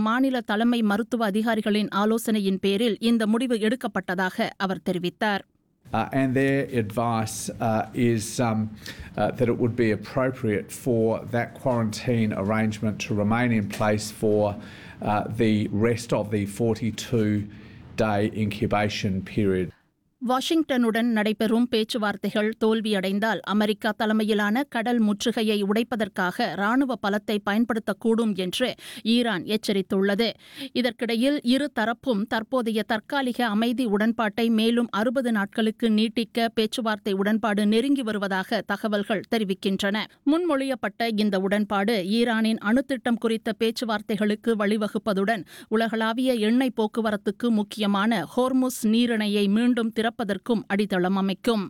மற்றும் மாநில தலைமை மருத்துவ அதிகாரிகளின் ஆலோசனையின் பேரில் இந்த முடிவு எடுக்கப்பட்டதாக அவர் தெரிவித்தார். And their advice is that it would be appropriate for that quarantine arrangement to remain in place for the rest of the 42-day incubation period. வாஷிங்டனுடன் நடைபெறும் பேச்சுவார்த்தைகள் தோல்வியடைந்தால் அமெரிக்கா தலைமையிலான கடல் முற்றுகையை உடைப்பதற்காக ராணுவ பலத்தை பயன்படுத்தக்கூடும் என்று ஈரான் எச்சரித்துள்ளது. இதற்கிடையில் இரு தரப்பும் தற்போதைய தற்காலிக அமைதி உடன்பாட்டை மேலும் 60 நாட்களுக்கு நீட்டிக்க பேச்சுவார்த்தை உடன்பாடு நெருங்கி வருவதாக தகவல்கள் தெரிவிக்கின்றன. முன்மொழியப்பட்ட இந்த உடன்பாடு ஈரானின் அணுத்திட்டம் குறித்த பேச்சுவார்த்தைகளுக்கு வழிவகுப்பதுடன் உலகளாவிய எண்ணெய் போக்குவரத்துக்கு முக்கியமான ஹோர்முஸ் நீரிணையை மீண்டும் திறப்பதற்கும் அடித்தளம் அமைக்கும்.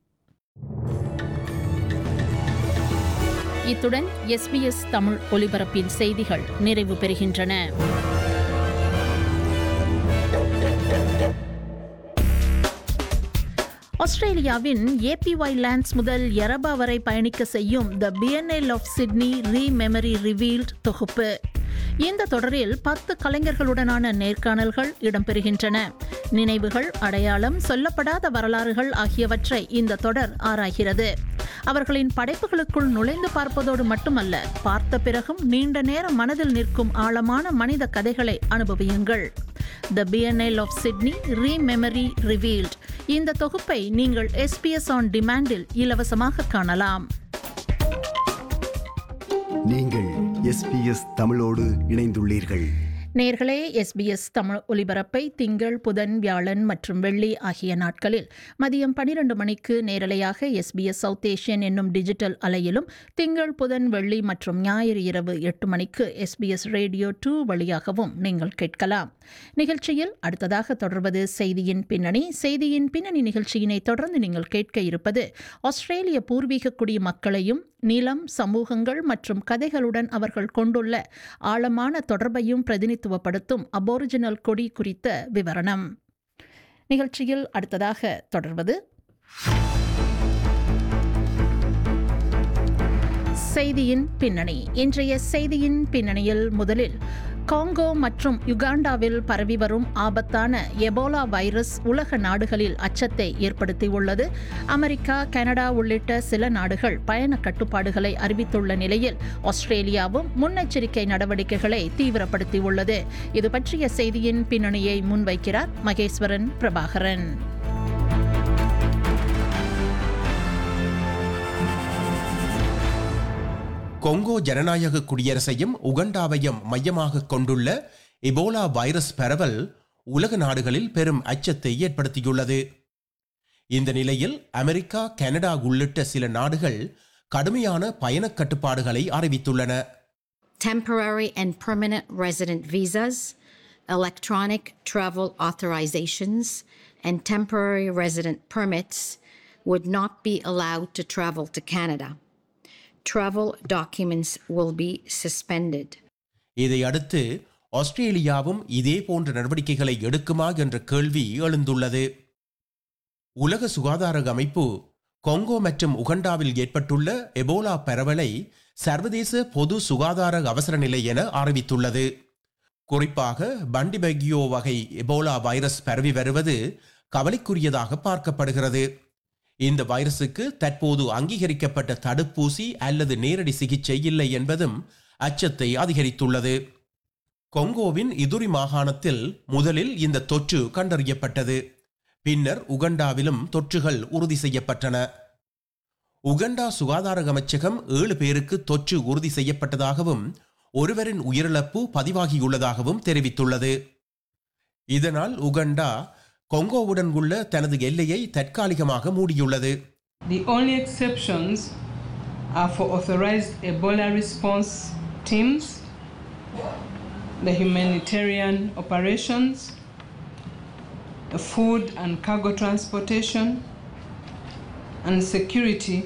இத்துடன் SBS தமிழ் ஒலிபரப்பின் செய்திகள் நிறைவு பெறுகின்றன. ஆஸ்திரேலியாவின் APY லேண்ட்ஸ் முதல் யரபா வரை பயணிக்க செய்யும் த பியன்னேல் ஆஃப் சிட்னி ரீமெமரி ரிவீல்ட் தொகுப்பு. இந்த தொடரில் 10 கலைஞர்களுடனான நேர்காணல்கள் இடம்பெறுகின்றன. நினைவுகள், அடையாளம், சொல்லப்படாத வரலாறுகள் ஆகியவற்றை இந்த தொடர் ஆராய்கிறது. அவர்களின் படைப்புகளுக்குள் நுழைந்து பார்ப்பதோடு மட்டுமல்ல, பார்த்த பிறகும் நீண்ட நேரம் மனதில் நிற்கும் ஆழமான மனித கதைகளை அனுபவியுங்கள். த பியன்னேல் ஆஃப் சிட்னி ரீமெமரி ரிவீல்ட். இந்த தொகுப்பை நீங்கள் SBS ஆன் டிமாண்டில் இலவசமாக காணலாம். நீங்கள் SBS தமிழோடு இணைந்துள்ளீர்கள். நேயர்களே, SBS தமிழ் ஒலிபரப்பை திங்கள், புதன், வியாழன் மற்றும் வெள்ளி ஆகிய நாட்களில் மதியம் 12 மணிக்கு நேரலையாக SBS சவுத் ஏஷியன் என்னும் டிஜிட்டல் அலையிலும், திங்கள், புதன், வெள்ளி மற்றும் ஞாயிறு இரவு 8 மணிக்கு SBS ரேடியோ 2 வழியாகவும் நீங்கள் கேட்கலாம். நிகழ்ச்சியில் அடுத்ததாக தொடர்வது செய்தியின் பின்னணி. செய்தியின் பின்னணி நிகழ்ச்சியினை தொடர்ந்து நீங்கள் கேட்க இருப்பது ஆஸ்திரேலிய பூர்வீக குடி மக்களையும் நிலம், சமூகங்கள் மற்றும் கதைகளுடன் அவர்கள் கொண்டுள்ள ஆழமான தொடர்பையும் பிரதிநிதித்துவப்படுத்தும் அபோரிஜினல் கொடி குறித்த விவரணம். நிகழ்ச்சியில் அடுத்ததாக தொடர்வது செய்தியின் பின்னணி. இன்றைய செய்தியின் பின்னணியில் முதலில் காங்கோ மற்றும் யுகாண்டாவில் பரவி வரும் ஆபத்தான எபோலா வைரஸ் உலக நாடுகளில் அச்சத்தை ஏற்படுத்தியுள்ளது. அமெரிக்கா, கனடா உள்ளிட்ட சில நாடுகள் பயண கட்டுப்பாடுகளை அறிவித்துள்ள நிலையில் ஆஸ்திரேலியாவும் முன்னெச்சரிக்கை நடவடிக்கைகளை தீவிரப்படுத்தியுள்ளது. இது பற்றிய செய்தியின் பின்னணியை முன்வைக்கிறார் மகேஸ்வரன் பிரபாகரன். கொங்கோ ஜனநாயக குடியரசையும் உகண்டாவையும் மையமாக கொண்டுள்ள எபோலா வைரஸ் பரவல் உலக நாடுகளில் பெரும் அச்சத்தை ஏற்படுத்தியுள்ளது. இந்த நிலையில் அமெரிக்கா, கனடா உள்ளிட்ட சில நாடுகள் கடுமையான பயண கட்டுப்பாடுகளை அறிவித்துள்ளன. Temporary and permanent resident visas, electronic travel authorizations, and temporary resident permits would not be allowed to travel to Canada. Travel documents will be suspended. இதை அடுத்து ஆஸ்திரேலியாவும் இதே போன்ற நடவடிக்கைகளை எடுக்குமா என்ற கேள்வி எழுந்துள்ளது. உலக சுகாதார அமைப்பு கொங்கோ மற்றும் உகண்டாவில் ஏற்பட்டுள்ள எபோலா பரவலை சர்வதேச பொது சுகாதார அவசர நிலை என அறிவித்துள்ளது. குறிப்பாக பண்டிபெகியோ வகை எபோலா வைரஸ் பரவி வருவது கவலைக்குரியதாக பார்க்கப்படுகிறது. இந்த வைரசுக்கு தற்போது அங்கீகரிக்கப்பட்ட தடுப்பூசி அல்லது நேரடி சிகிச்சை இல்லை என்பதும் அச்சத்தை அதிகரித்துள்ளது. கொங்கோவின் இதுரி மாகாணத்தில் முதலில் இந்த தொற்று கண்டறியப்பட்டது. பின்னர் உகண்டாவிலும் தொற்றுகள் உறுதி செய்யப்பட்டன. உகண்டா சுகாதார அமைச்சகம் 7 பேருக்கு தொற்று உறுதி செய்யப்பட்டதாகவும் ஒருவரின் உயிரிழப்பு பதிவாகியுள்ளதாகவும் தெரிவித்துள்ளது. இதனால் உகண்டா கொங்கோவுடன் உள்ள தனது எல்லையை தற்காலிகமாக மூடியுள்ளது. The only exceptions are for authorized Ebola response teams, the humanitarian operations, the food and cargo transportation, and security.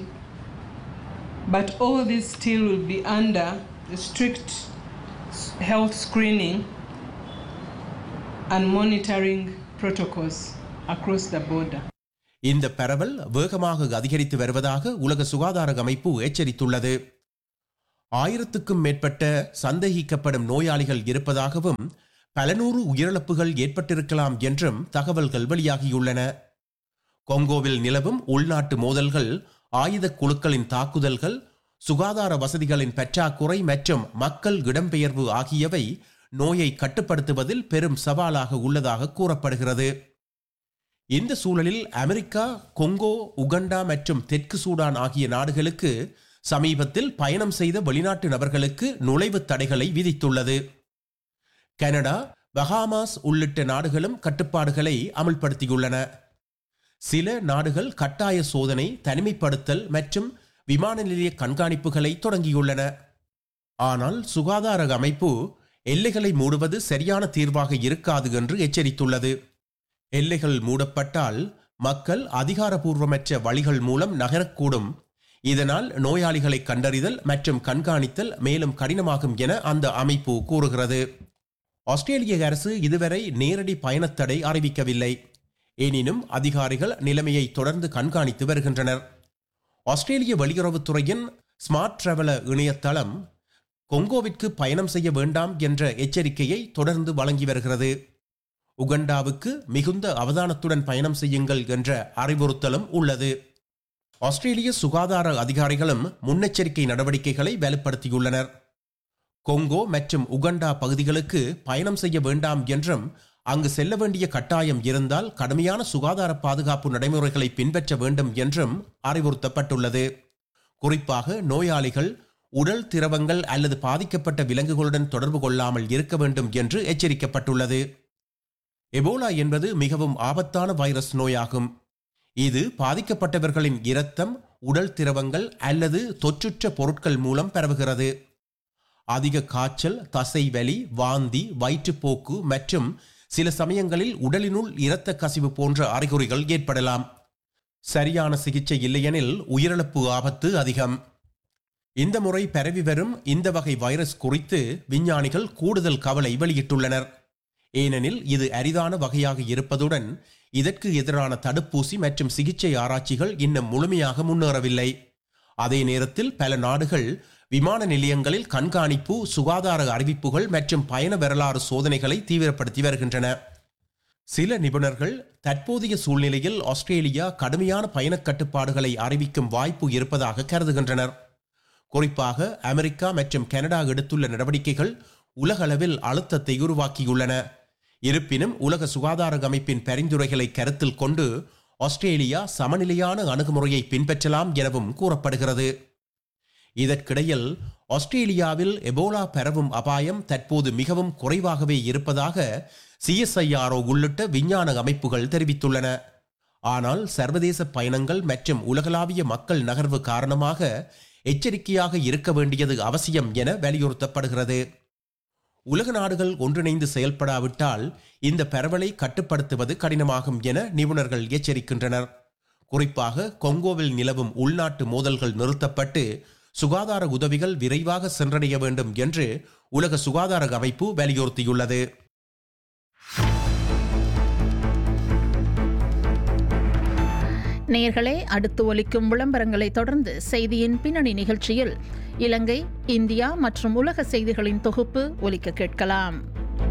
But all these still will be under the strict health screening and monitoring protocols across the border. இந்த பரவல் வேகமாக அதிகரித்து வருவதாக உலக சுகாதார அமைப்பு எச்சரித்துள்ளது. 1000க்கும் மேற்பட்ட சந்தேகிக்கப்படும் நோயாளிகள் இருப்பதாகவும் பல நூறு உயிரிழப்புகள் ஏற்பட்டிருக்கலாம் என்றும் தகவல்கள் வெளியாகியுள்ளன. கொங்கோவில் நிலவும் உள்நாட்டு மோதல்கள், ஆயுத குழுக்களின் தாக்குதல்கள், சுகாதார வசதிகளின் பற்றாக்குறை மற்றும் மக்கள் இடம்பெயர்வு ஆகியவை நோயை கட்டுப்படுத்துவதில் பெரும் சவாலாக உள்ளதாக கூறப்படுகிறது. இந்த சூழலில் அமெரிக்கா, கொங்கோ, உகண்டா மற்றும் தெற்கு சூடான் ஆகிய நாடுகளுக்கு சமீபத்தில் பயணம் செய்த வெளிநாட்டு நபர்களுக்கு நுழைவு தடைகளை விதித்துள்ளது. கனடா, பஹாமாஸ் உள்ளிட்ட நாடுகளும் கட்டுப்பாடுகளை அமல்படுத்தியுள்ளன. சில நாடுகள் கட்டாய சோதனை, தனிமைப்படுத்தல் மற்றும் விமான நிலைய கண்காணிப்புகளை தொடங்கியுள்ளன. ஆனால் சுகாதார அமைப்பு எல்லைகளை மூடுவது சரியான தீர்வாக இருக்காது என்று எச்சரித்துள்ளது. எல்லைகள் மூடப்பட்டால் மக்கள் அதிகாரபூர்வமற்ற வழிகள் மூலம் நகரக்கூடும். இதனால் நோயாளிகளை கண்டறிதல் மற்றும் கண்காணித்தல் மேலும் கடினமாகும் என அந்த அமைப்பு கூறுகிறது. ஆஸ்திரேலிய அரசு இதுவரை நேரடி பயணத்தடை அறிவிக்கவில்லை. எனினும் அதிகாரிகள் நிலைமையை தொடர்ந்து கண்காணித்து வருகின்றனர். ஆஸ்திரேலிய வெளியுறவுத்துறையின் ஸ்மார்ட் டிராவலர் இணையதளம் கொங்கோவிற்கு பயணம் செய்ய வேண்டாம் என்ற எச்சரிக்கையை தொடர்ந்து வழங்கி வருகிறது. உகண்டாவுக்கு மிகுந்த அவதானத்துடன் பயணம் செய்யுங்கள் என்ற அறிவுறுத்தலும் உள்ளது. ஆஸ்திரேலிய சுகாதார அதிகாரிகளும் முன்னெச்சரிக்கை நடவடிக்கைகளை வலுப்படுத்தியுள்ளனர். கொங்கோ மற்றும் உகண்டா பகுதிகளுக்கு பயணம் செய்ய வேண்டாம் என்றும் அங்கு செல்ல வேண்டிய கட்டாயம் இருந்தால் கடுமையான சுகாதார பாதுகாப்பு நடைமுறைகளை பின்பற்ற வேண்டும் என்றும் அறிவுறுத்தப்பட்டுள்ளது. குறிப்பாக நோயாளிகள் உடல் திரவங்கள் அல்லது பாதிக்கப்பட்ட விலங்குகளுடன் தொடர்பு கொள்ளாமல் இருக்க வேண்டும் என்று எச்சரிக்கப்பட்டுள்ளது. எபோலா என்பது மிகவும் ஆபத்தான வைரஸ் நோயாகும். இது பாதிக்கப்பட்டவர்களின் இரத்தம், உடல் திரவங்கள் அல்லது தொற்றுற்ற பொருட்கள் மூலம் பரவுகிறது. அதிக காய்ச்சல், தசை வலி, வாந்தி, வயிற்றுப்போக்கு மற்றும் சில சமயங்களில் உடலினுள் இரத்த கசிவு போன்ற அறிகுறிகள் ஏற்படலாம். சரியான சிகிச்சை இல்லையெனில் உயிரிழப்பு ஆபத்து அதிகம். இந்த முறை பரவி வரும் இந்த வகை வைரஸ் குறித்து விஞ்ஞானிகள் கூடுதல் கவலை வெளியிட்டுள்ளனர். ஏனெனில் இது அரிதான வகையாக இருப்பதுடன் இதற்கு எதிரான தடுப்பூசி மற்றும் சிகிச்சை ஆராய்ச்சிகள் இன்னும் முழுமையாக முன்னேறவில்லை. அதே நேரத்தில் பல நாடுகள் விமான நிலையங்களில் கண்காணிப்பு, சுகாதார அறிவிப்புகள் மற்றும் பயண வரலாறு சோதனைகளை தீவிரப்படுத்தி வருகின்றன. சில நிபுணர்கள் தற்போதைய சூழ்நிலையில் ஆஸ்திரேலியா கடுமையான பயணக் கட்டுப்பாடுகளை அறிவிக்கும் வாய்ப்பு இருப்பதாக கருதுகின்றனர். குறிப்பாக அமெரிக்கா மற்றும் கனடா எடுத்துள்ள நடவடிக்கைகள் உலகளவில் அழுத்தத்தை உருவாக்கியுள்ளன. இருப்பினும் உலக சுகாதார அமைப்பின் பரிந்துரைகளை கருத்தில் கொண்டு ஆஸ்திரேலியா சமநிலையான அணுகுமுறையை பின்பற்றலாம் எனவும் கூறப்படுகிறது. இதற்கிடையில் ஆஸ்திரேலியாவில் எபோலா பரவும் அபாயம் தற்போது மிகவும் குறைவாகவே இருப்பதாக CSIRO உள்ளிட்ட விஞ்ஞான அமைப்புகள் தெரிவித்துள்ளன. ஆனால் சர்வதேச பயணங்கள் மற்றும் உலகளாவிய மக்கள் நகர்வு காரணமாக எச்சரிக்கையாக இருக்க வேண்டியது அவசியம் என வலியுறுத்தப்படுகிறது. உலக நாடுகள் ஒன்றிணைந்து செயல்படாவிட்டால் இந்த பரவலை கட்டுப்படுத்துவது கடினமாகும் என நிபுணர்கள் எச்சரிக்கின்றனர். குறிப்பாக கொங்கோவில் நிலவும் உள்நாட்டு மோதல்கள் நிறுத்தப்பட்டு சுகாதார உதவிகள் விரைவாக சென்றடைய வேண்டும் என்று உலக சுகாதார அமைப்பு வலியுறுத்தியுள்ளது. நேயர்களே, அடுத்து ஒலிக்கும் விளம்பரங்களை தொடர்ந்து செய்தியின் பின்னணி நிகழ்ச்சியில் இலங்கை, இந்தியா மற்றும் உலக செய்திகளின் தொகுப்பு ஒலிக்க கேட்கலாம்.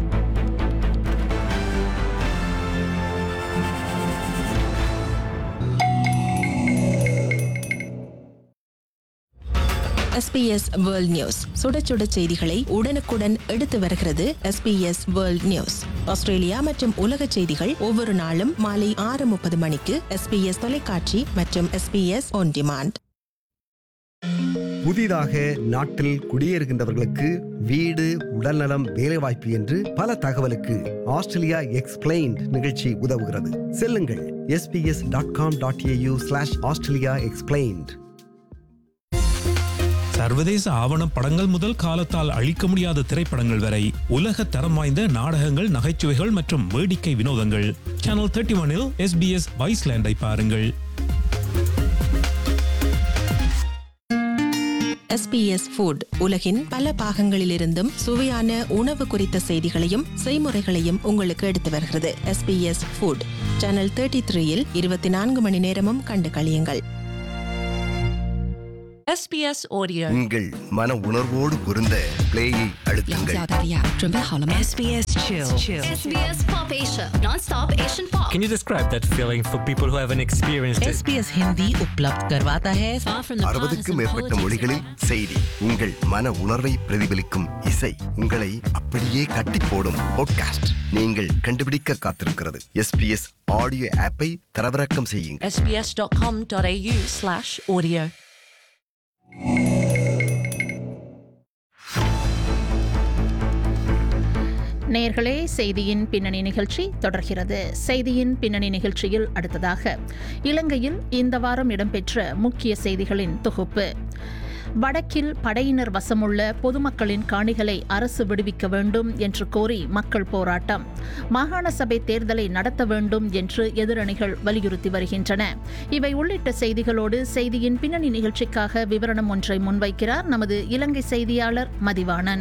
SBS வேர்ல்ட் நியூஸ், சுட சுட செய்திகளை உடனுக்குடன் எடுத்து வருகிறது SBS வேர்ல்ட் நியூஸ். ஆஸ்திரேலியா மற்றும் உலக செய்திகள் ஒவ்வொரு நாளும் மாலை 6:30 மணிக்கு SBS தொலைக்காட்சி மற்றும் SBS on demand. புதிதாக நாட்டில் குடியேறுகின்றவர்களுக்கு வீடு, உடல்நலம், வேலைவாய்ப்பு என்று பல தகவலுக்கு ஆஸ்திரேலியா எக்ஸ்பிளைன்ட் நிகழ்ச்சி உதவுகிறது. செல்லுங்கள் sbs.com.au/Australia explained. சர்வதேச ஆவணப் படங்கள் முதல் காலத்தால் அழிக்க முடியாத திரைப்படங்கள் வரை உலக தரம் வாய்ந்த நாடகங்கள், நகைச்சுவைகள் மற்றும் வேடிக்கை வினோதங்கள். சேனல் 31 SBS வைஸ்லேண்டை பாருங்கள். SBS ஃபுட் உலகின் பல பாகங்களிலிருந்தும் சுவையான உணவு குறித்த செய்திகளையும் செய்முறைகளையும் உங்களுக்கு எடுத்து வருகிறது. SBS ஃபுட் சேனல் 33 24 மணி நேரமும் கண்டு களியுங்கள். SBS Audio. உங்கள் மன உணர்வோடு பொருந்த பிளேயை அழுத்துங்கள். SBS Chill. SBS Pop Asia, non-stop Asian pop. Can you describe that feeling for people who haven't experienced it? SBS Hindi उपलब्ध करवाता है. 60க்கும் மேற்பட்ட மொழிகளில் செய்தி, உங்கள் மன உணர்வை பிரதிபலிக்கும் இசை, உங்களை அப்படியே கட்டி போடும் பாட்காஸ்ட் நீங்கள் கண்டுபிடிக்க காத்திருக்கிறது. SBS ஆடியோ ஆப்பை தரவிறக்கம் செய்யுங்கள். sbs.com.au/audio. நேயர்களே, செய்தியின் பின்னணி நிகழ்ச்சி தொடர்கிறது. செய்தியின் பின்னணி நிகழ்ச்சியில் அடுத்ததாக இலங்கையில் இந்த வாரம் இடம்பெற்ற முக்கிய செய்திகளின் தொகுப்பு. வடக்கில் படையினர் வசமுள்ள பொதுமக்களின் காணிகளை அரசு விடுவிக்க வேண்டும் என்று கோரி மக்கள் போராட்டம். மாகாண சபை தேர்தலை நடத்த வேண்டும் என்று எதிரணிகள் வலியுறுத்தி வருகின்றன. இவை உள்ளிட்ட செய்திகளோடு செய்தியின் பின்னணி நிகழ்ச்சிக்காக விவரணம் ஒன்றை முன்வைக்கிறார் நமது இலங்கை செய்தியாளர் மதிவாணன்.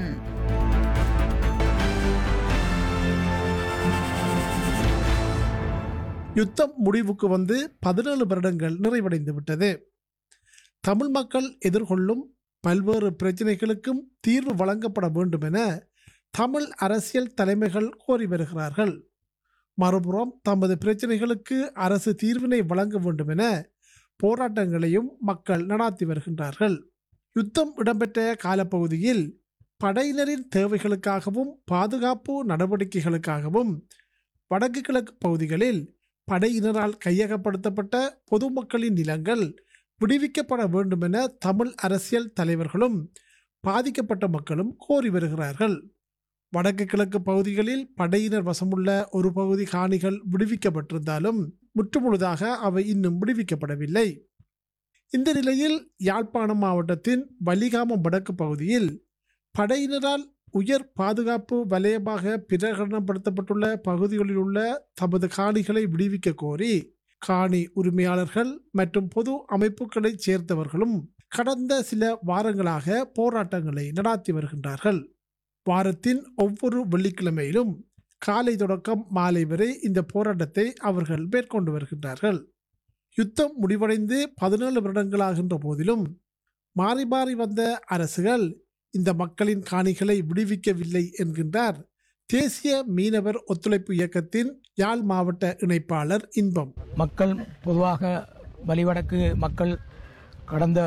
யுத்தம் முடிவுக்கு வந்து 17 வருடங்கள் நிறைவடைந்து விட்டது. தமிழ் மக்கள் எதிர்கொள்ளும் பல்வேறு பிரச்சினைகளுக்கும் தீர்வு வழங்கப்பட வேண்டும் என தமிழ் அரசியல் தலைமைகள் கோரி வருகிறார்கள். மறுபுறம் தமது பிரச்சினைகளுக்கு அரசு தீர்வினை வழங்க வேண்டும் என போராட்டங்களையும் மக்கள் நடாத்தி வருகின்றார்கள். யுத்தம் இடம்பெற்ற காலப்பகுதியில் படையினரின் தேவைகளுக்காகவும் பாதுகாப்பு நடவடிக்கைகளுக்காகவும் வடக்கு கிழக்கு பகுதிகளில் படையினரால் கையகப்படுத்தப்பட்ட பொதுமக்களின் நிலங்கள் விடுவிக்கப்பட வேண்டும் என தமிழ் அரசியல் தலைவர்களும் பாதிக்கப்பட்ட மக்களும் கோரி வருகிறார்கள். வடக்கு கிழக்கு பகுதிகளில் படையினர் வசமுள்ள ஒரு பகுதி காணிகள் விடுவிக்கப்பட்டிருந்தாலும் முற்றுமுழுதாக அவை இன்னும் விடுவிக்கப்படவில்லை. இந்த நிலையில் யாழ்ப்பாணம் மாவட்டத்தின் வலிகாமம் வடக்கு பகுதியில் படையினரால் உயர் பாதுகாப்பு வலயமாக பிரகடனப்படுத்தப்பட்டுள்ள பகுதிகளில் உள்ள தமது காணிகளை விடுவிக்க கோரி காணி உரிமையாளர்கள் மற்றும் பொது அமைப்புகளைச் சேர்ந்தவர்களும் கடந்த சில வாரங்களாக போராட்டங்களை நடாத்தி வருகின்றார்கள். வாரத்தின் ஒவ்வொரு வெள்ளிக்கிழமையிலும் காலை தொடக்கம் மாலை வரை இந்த போராட்டத்தை அவர்கள் மேற்கொண்டு வருகின்றார்கள். யுத்தம் முடிவடைந்து 17 வருடங்களாகின்ற போதிலும் மாறி மாறி வந்த அரசுகள் இந்த மக்களின் காணிகளை விடுவிக்கவில்லை என்கின்றார் தேசிய மீனவர் ஒத்துழைப்பு இயக்கத்தின் யாழ் மாவட்ட இணைப்பாளர் இன்பம். மக்கள் பொதுவாக வலிவடக்கு மக்கள் கடந்த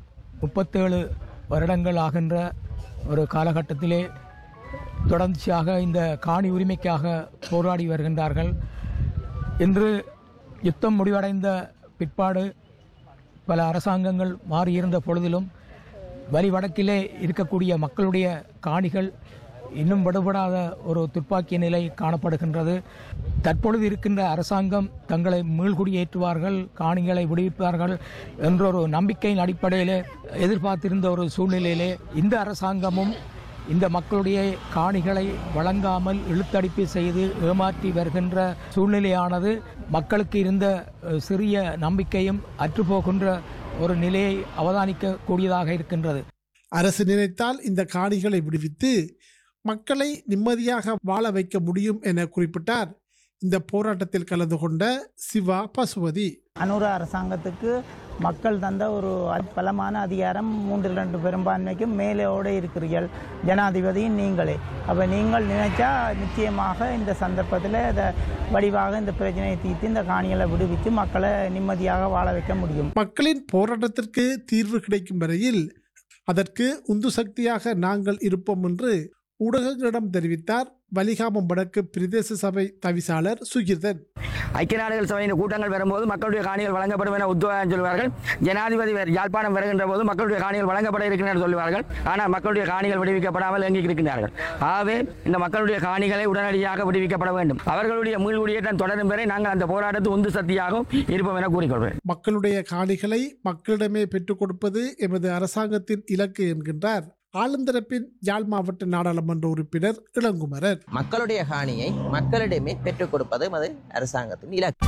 37 வருடங்கள் ஆகின்ற ஒரு காலகட்டத்திலே தொடர்ச்சியாக இந்த காணி உரிமைக்காக போராடி வருகின்றார்கள். இன்று யுத்தம் முடிவடைந்த பிற்பாடு பல அரசாங்கங்கள் மாறியிருந்த பொழுதிலும் வலிவடக்கிலே இருக்கக்கூடிய மக்களுடைய காணிகள் இன்னும் விடுபடாத ஒரு துப்பாக்கிய நிலை காணப்படுகின்றது. தற்பொழுது இருக்கின்ற அரசாங்கம் தங்களை மீள்குடியேற்றுவார்கள், காணிகளை விடுவிப்பார்கள் என்றொரு நம்பிக்கையின் அடிப்படையிலே எதிர்பார்த்திருந்த ஒரு சூழ்நிலையிலே இந்த அரசாங்கமும் இந்த மக்களுடைய காணிகளை வழங்காமல் இழுத்தடிப்பு செய்து ஏமாற்றி வருகின்ற சூழ்நிலையானது மக்களுக்கு இருந்த சிறிய நம்பிக்கையும் அற்றுப்போகின்ற ஒரு நிலையை அவதானிக்க கூடியதாக இருக்கின்றது. அரசு நினைத்தால் இந்த காணிகளை விடுவித்து மக்களை நிம்மதியாக வாழ வைக்க முடியும் என குறிப்பிட்டார் இந்த போராட்டத்தில் கலந்து கொண்ட சிவா பசுபதி. அனுர அரசாங்கத்துக்கு மக்கள் தந்த ஒரு பலமான அதிகாரம் 3/2 பெரும்பான்மைக்கும் மேலோடு இருக்கிறீர்கள், ஜனாதிபதியும் நீங்களே. அப்போ நீங்கள் நினைச்சா நிச்சயமாக இந்த சந்தர்ப்பத்தில் அதை வடிவாக இந்த பிரச்சனையை தீர்த்து இந்த காணிகளை விடுவித்து மக்களை நிம்மதியாக வாழ வைக்க முடியும். மக்களின் போராட்டத்திற்கு தீர்வு கிடைக்கும் வரையில் அதற்கு உந்து சக்தியாக நாங்கள் இருப்போம் என்று ஊடகங்களிடம் தெரிவித்தார் வலிகாமம் வடக்கு பிரதேச சபை தவிசாளர் சுகிர்தன். ஐக்கிய நாடுகள் சபையின் கூட்டங்கள் வரும்போது மக்களுடைய காணிகள் வழங்கப்படும் என உத்தரவாதம் சொல்வார்கள். ஜனாதிபதி யாழ்ப்பாணம் வருகின்ற போது மக்களுடைய காணிகள் வழங்கப்பட இருக்கின்றன சொல்வார்கள். ஆனால் மக்களுடைய காணிகள் விடுவிக்கப்படாமல் எங்கி இருக்கின்றார்கள். ஆகவே இந்த மக்களுடைய காணிகளை உடனடியாக விடுவிக்கப்பட வேண்டும். அவர்களுடைய மீள்குடியேற்றம் தொடரும் வரை நாங்கள் அந்த போராட்டத்தில் உந்து சக்தியாகவும் இருப்போம் என கூறிக்கொள்வேன். மக்களுடைய காணிகளை மக்களிடமே பெற்றுக் கொடுப்பது எமது அரசாங்கத்தின் இலக்கு என்கின்றார் ஆளுந்தரப்பின் யாழ் மாவட்ட நாடாளுமன்ற உறுப்பினர் இளங்குமரன். மக்களுடைய காணியை மக்களிடமே பெற்றுக் கொடுப்பது அது அரசாங்கத்தின் இலக்கு.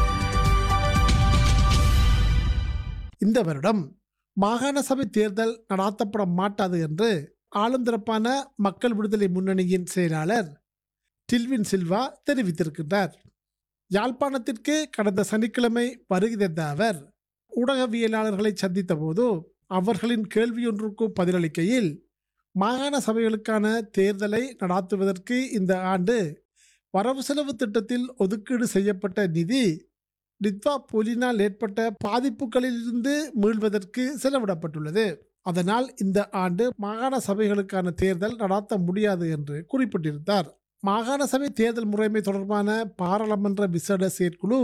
இந்த வருடம் மாகாண சபை தேர்தல் நடாத்தப்பட மாட்டாது என்று ஆளுந்தரப்பான மக்கள் விடுதலை முன்னணியின் செயலாளர் டில்வின் சில்வா தெரிவித்திருக்கின்றார். யாழ்ப்பாணத்திற்கு கடந்த சனிக்கிழமை வருகை தந்த அவர் ஊடகவியலாளர்களை சந்தித்த போது அவர்களின் கேள்வியொன்றுக்கு பதிலளிக்கையில் மாகாண சபைகளுக்கான தேர்தலை நடாத்துவதற்கு இந்த ஆண்டு வரவு செலவு திட்டத்தில் ஒதுக்கீடு செய்யப்பட்ட நிதி நித்வா புயலினால் ஏற்பட்ட பாதிப்புகளிலிருந்து மீள்வதற்கு செலவிடப்பட்டுள்ளது. அதனால் இந்த ஆண்டு மாகாண சபைகளுக்கான தேர்தல் நடாத்த முடியாது என்று குறிப்பிட்டிருந்தார். மாகாண சபை தேர்தல் முறைமை தொடர்பான பாராளுமன்ற விசேட செயற்குழு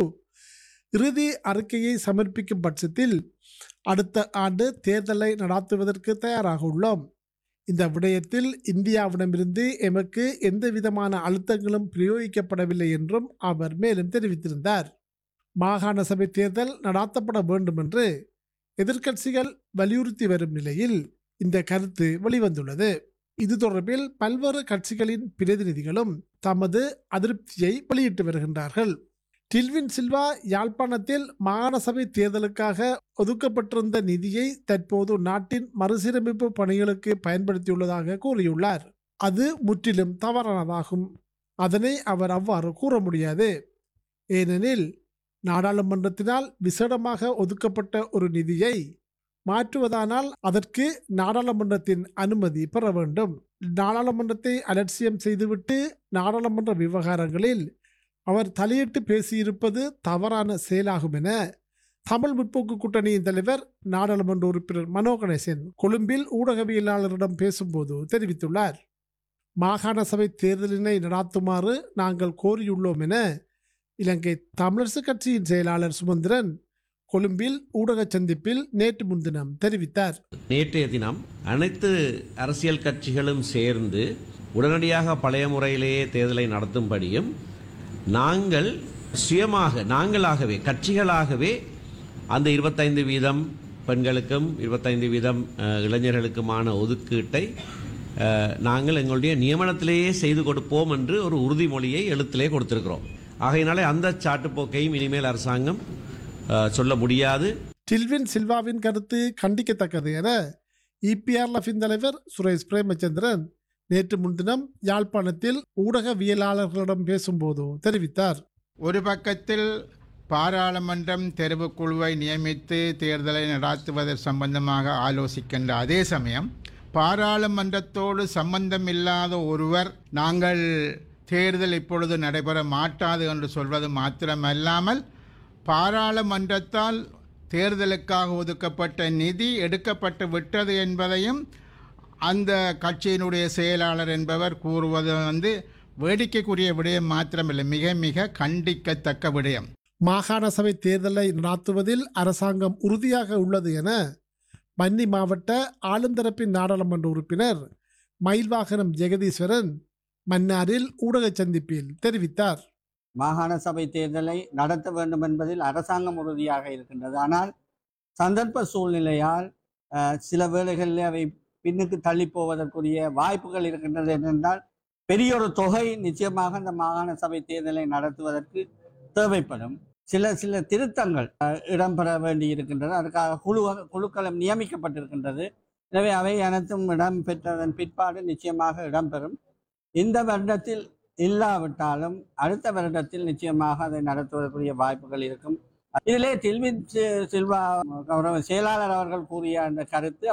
இறுதி அறிக்கையை சமர்ப்பிக்கும் பட்சத்தில் அடுத்த ஆண்டு தேர்தலை நடாத்துவதற்கு தயாராக உள்ளோம். இந்த விடயத்தில் இந்தியாவிடமிருந்து எமக்கு எந்த விதமான அழுத்தங்களும் பிரயோகிக்கப்படவில்லை என்றும் அவர் மேலும் தெரிவித்திருந்தார். மாகாண சபை தேர்தல் நடாத்தப்பட வேண்டும் என்று எதிர்க்கட்சிகள் வலியுறுத்தி வரும் நிலையில் இந்த கருத்து வெளிவந்துள்ளது. இது தொடர்பில் பல்வேறு கட்சிகளின் பிரதிநிதிகளும் தமது அதிருப்தியை வெளியிட்டு வருகின்றார்கள். டில்வின் சில்வா யாழ்ப்பாணத்தில் மாகாண சபை தேர்தலுக்காக ஒதுக்கப்பட்டிருந்த நிதியை தற்போது நாட்டின் மறுசீரமைப்பு பணிகளுக்கு பயன்படுத்தியுள்ளதாக கூறியுள்ளார். அது முற்றிலும் தவறானதாகும். அதனை அவர் அவ்வாறு கூற முடியாது. ஏனெனில் நாடாளுமன்றத்தினால் விசேடமாக ஒதுக்கப்பட்ட ஒரு நிதியை மாற்றுவதானால் அதற்கு நாடாளுமன்றத்தின் அனுமதி பெற வேண்டும். நாடாளுமன்றத்தை அலட்சியம் செய்துவிட்டு நாடாளுமன்ற விவகாரங்களில் அவர் தலையிட்டு பேசியிருப்பது தவறான செயலாகும் என தமிழ் முற்போக்கு கூட்டணியின் தலைவர் நாடாளுமன்ற உறுப்பினர் மனோ கணேசன் கொழும்பில் ஊடகவியலாளரிடம் பேசும்போது தெரிவித்துள்ளார். மாகாண சபை தேர்தலினை நடாத்துமாறு நாங்கள் கோரியுள்ளோம் என இலங்கை தமிழரசு கட்சியின் செயலாளர் சுமந்திரன் கொழும்பில் ஊடக சந்திப்பில் நேற்று முன்தினம் தெரிவித்தார். நேற்றைய தினம் அனைத்து அரசியல் கட்சிகளும் சேர்ந்து உடனடியாக பழைய முறையிலேயே தேர்தலை நடத்தும்படியும் நாங்கள் சுயமாக நாங்களாகவே கட்சிகளாகவே அந்த 25% பெண்களுக்கும் 25% இளைஞர்களுக்குமான ஒதுக்கீட்டை நாங்கள் எங்களுடைய நியமனத்திலேயே செய்து கொடுப்போம் என்று ஒரு உறுதிமொழியை எழுத்திலே கொடுத்திருக்கிறோம். ஆகையினாலே அந்த சாட்டுப்போக்கையும் இனிமேல் அரசாங்கம் சொல்ல முடியாது. டில்வின் சில்வாவின் கருத்து கண்டிக்கத்தக்கது என இபிஆர்எஃப்பின் தலைவர் சுரேஷ் பிரேமச்சந்திரன் நேற்று முன்தினம் யாழ்ப்பாணத்தில் ஊடகவியலாளர்களிடம் பேசும்போது தெரிவித்தார். ஒரு பக்கத்தில் பாராளுமன்றம் தெரிவுக்குழுவை நியமித்து தேர்தலை நடாத்துவது சம்பந்தமாக ஆலோசிக்கின்ற அதே சமயம் பாராளுமன்றத்தோடு சம்பந்தம் இல்லாத ஒருவர் நாங்கள் தேர்தல் இப்பொழுது நடைபெற மாட்டாது என்று சொல்வது மாத்திரமல்லாமல் பாராளுமன்றத்தால் தேர்தலுக்காக ஒதுக்கப்பட்ட நிதி எடுக்கப்பட்டு விட்டது என்பதையும் அந்த கட்சியினுடைய செயலாளர் என்பவர் கூறுவது வேடிக்கைக்குரிய விடயம் மாத்திரமில்லை, மிக மிக கண்டிக்கத்தக்க விடயம். மாகாண சபை தேர்தலை நடத்துவதில் அரசாங்கம் உறுதியாக உள்ளது என வன்னி மாவட்ட ஆளுந்தரப்பின் நாடாளுமன்ற உறுப்பினர் மயில்வாகனம் ஜெகதீஸ்வரன் மன்னாரில் ஊடக சந்திப்பில் தெரிவித்தார். மாகாண சபை தேர்தலை நடத்த வேண்டும் என்பதில் அரசாங்கம் உறுதியாக இருக்கின்றது. ஆனால் சந்தர்ப்ப சூழ்நிலையால் சில வேளைகளில் அவை பின்னுக்கு தள்ளி போவதற்குரிய வாய்ப்புகள் இருக்கின்றது. என்றால் பெரிய ஒரு தொகை நிச்சயமாக இந்த மாகாண சபை தேர்தலை நடத்துவதற்கு தேவைப்படும். சில திருத்தங்கள் இடம்பெற வேண்டி இருக்கின்றது. அதற்காக குழுக்களும் நியமிக்கப்பட்டிருக்கின்றது. எனவே அவை அனைத்தும் இடம்பெற்றதன் பிற்பாடு நிச்சயமாக இடம்பெறும். இந்த வருடத்தில் இல்லாவிட்டாலும் அடுத்த வருடத்தில் நிச்சயமாக அதை நடத்துவதற்குரிய வாய்ப்புகள் இருக்கும். இதிலே டில்வின் சில்வா செயலாளர் அவர்கள் கூறிய அந்த கருத்து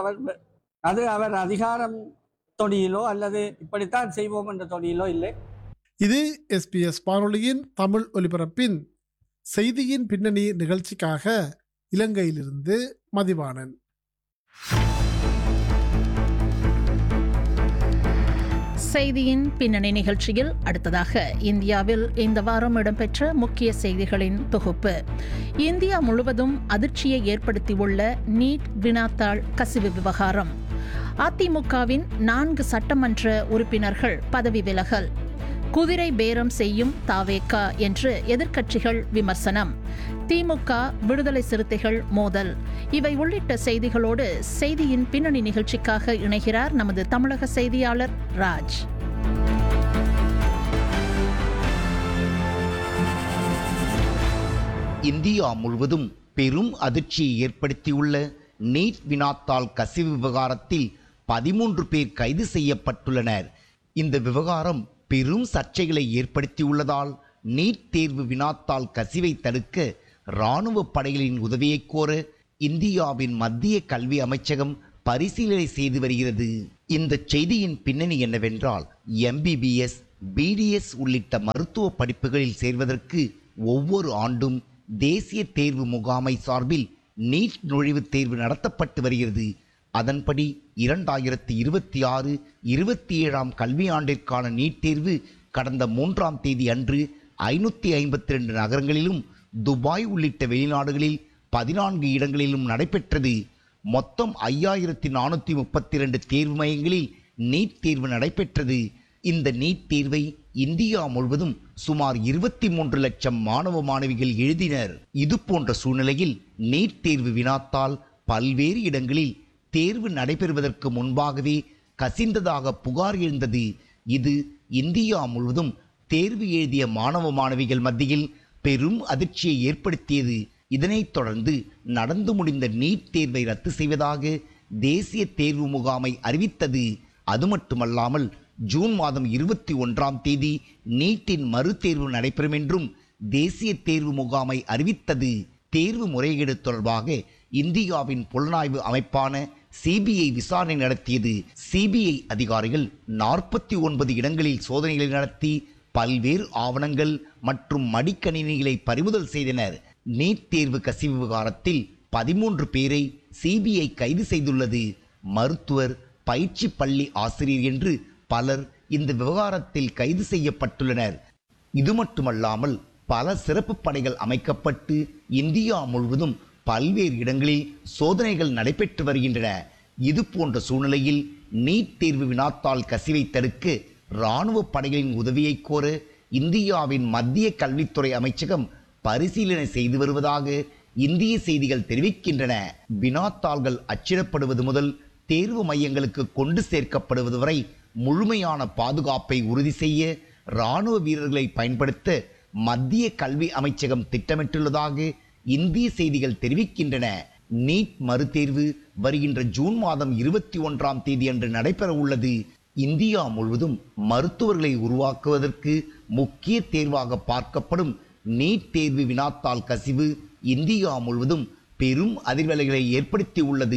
அவர் அதிகாரம் தொனியிலோ அல்லது இப்படித்தான் செய்வோம் என்ற தொனியிலோ இல்லை. இது SBS வானொலியின் தமிழ் ஒலிபரப்பின் செய்தியின் பின்னணி நிகழ்ச்சிக்காக இலங்கையிலிருந்து மதிவாணன். செய்தியின் பின்னணி நிகழ்ச்சியில் அடுத்ததாக இந்தியாவில் இந்த வாரம் இடம்பெற்ற முக்கிய செய்திகளின் தொகுப்பு. இந்தியா முழுவதும் அதிர்ச்சியை ஏற்படுத்தியுள்ள நீட் வினாத்தாள் கசிவு விவகாரம். அதிமுகவின் 4 சட்டமன்ற உறுப்பினர்கள் பதவி விலகல். குதிரை பேரம் செய்யும் தாவேகா என்று எதிர்க்கட்சிகள் விமர்சனம். திமுக விடுதலை சிறுத்தைகள் மோதல். இவை உள்ளிட்ட செய்திகளோடு செய்தியின் பின்னணி நிகழ்ச்சிக்காக இணைகிறார் நமது தமிழக செய்தியாளர் ராஜ். இந்தியா முழுவதும் பெரும் அதிர்ச்சியை ஏற்படுத்தியுள்ள நீட் வினாத்தாள் கசிவு விவகாரத்தில் 13 பேர் கைது செய்யப்பட்டுள்ளனர். இந்த விவகாரம் பெரும் சர்ச்சைகளை ஏற்படுத்தியுள்ளதால் நீட் தேர்வு வினாத்தாள் கசிவை தடுக்க இராணுவ படைகளின் உதவியை கோர இந்தியாவின் மத்திய கல்வி அமைச்சகம் பரிசீலனை செய்து வருகிறது. இந்த செய்தியின் பின்னணி என்னவென்றால், MBBS, BDS உள்ளிட்ட மருத்துவ படிப்புகளில் சேர்வதற்கு ஒவ்வொரு ஆண்டும் தேசிய தேர்வு முகாமை சார்பில் நீட் நுழைவுத் தேர்வு நடத்தப்பட்டு வருகிறது. அதன்படி 2026-27 கல்வியாண்டிற்கான நீட் தேர்வு கடந்த 3ஆம் தேதி அன்று 552 நகரங்களிலும் துபாய் உள்ளிட்ட வெளிநாடுகளில் 14 இடங்களிலும் நடைபெற்றது. மொத்தம் 5432 தேர்வு மையங்களில் நீட் தேர்வு நடைபெற்றது. இந்த நீட் தேர்வை இந்தியா முழுவதும் சுமார் 23 லட்சம் மாணவ மாணவிகள் எழுதினர். இது போன்ற சூழ்நிலையில் நீட் தேர்வு வினாத்தால் பல்வேறு இடங்களில் தேர்வு நடைபெறுவதற்கு முன்பாகவே கசிந்ததாக புகார் எழுந்தது. இது இந்தியா முழுவதும் தேர்வு எழுதிய மாணவ மாணவிகள் மத்தியில் பெரும் அதிர்ச்சியை ஏற்படுத்தியது. இதனைத் தொடர்ந்து நடந்து முடிந்த நீட் தேர்வை ரத்து செய்வதாக தேசிய தேர்வு முகாமை அறிவித்தது. அது மட்டுமல்லாமல் ஜூன் மாதம் 21ஆம் தேதி நீட்டின் மறுதேர்வு நடைபெறும் என்றும் தேசிய தேர்வு முகாமை அறிவித்தது. தேர்வு முறைகேடு தொடர்பாக இந்தியாவின் புலனாய்வு அமைப்பான CBI விசாரணை நடத்தியது. CBI அதிகாரிகள் 49 இடங்களில் சோதனைகளை நடத்தி பல்வேறு ஆவணங்கள் மற்றும் மடிக்கணினிகளை பறிமுதல் செய்தனர். நீட் தேர்வு கசிவு விவகாரத்தில் 13 பேரை CBI கைது செய்துள்ளது. மருத்துவர், பயிற்சி பள்ளி ஆசிரியர் என்று பலர் இந்த விவகாரத்தில் கைது செய்யப்பட்டுள்ளனர். இது மட்டுமல்லாமல் பல சிறப்பு படைகள் அமைக்கப்பட்டு இந்தியா முழுவதும் பல்வேறு இடங்களில் சோதனைகள் நடைபெற்று வருகின்றன. இது போன்ற சூழ்நிலையில் நீட் தேர்வு வினாத்தாள் கசிவை தடுக்க இராணுவ படைகளின் உதவியை கோர இந்தியாவின் மத்திய கல்வித்துறை அமைச்சகம் பரிசீலனை செய்து வருவதாக இந்திய செய்திகள் தெரிவிக்கின்றன. வினாத்தாள்கள் அச்சிடப்படுவது முதல் தேர்வு மையங்களுக்கு கொண்டு சேர்க்கப்படுவது வரை முழுமையான பாதுகாப்பை உறுதி செய்ய இராணுவ வீரர்களை பயன்படுத்த மத்திய கல்வி அமைச்சகம் திட்டமிட்டுள்ளதாக இந்திய செய்திகள் தெரிவிக்கின்றன. நீட் மறுதேர்வு வருகின்ற ஜூன் மாதம் 21ஆம் தேதி அன்று நடைபெற உள்ளது. இந்தியா முழுவதும் மருத்துவர்களை உருவாக்குவதற்கு முக்கிய தேர்வாக பார்க்கப்படும் நீட் தேர்வு வினாத்தாள் கசிவு இந்தியா முழுவதும் பெரும் அதிர்வலைகளை ஏற்படுத்தி உள்ளது.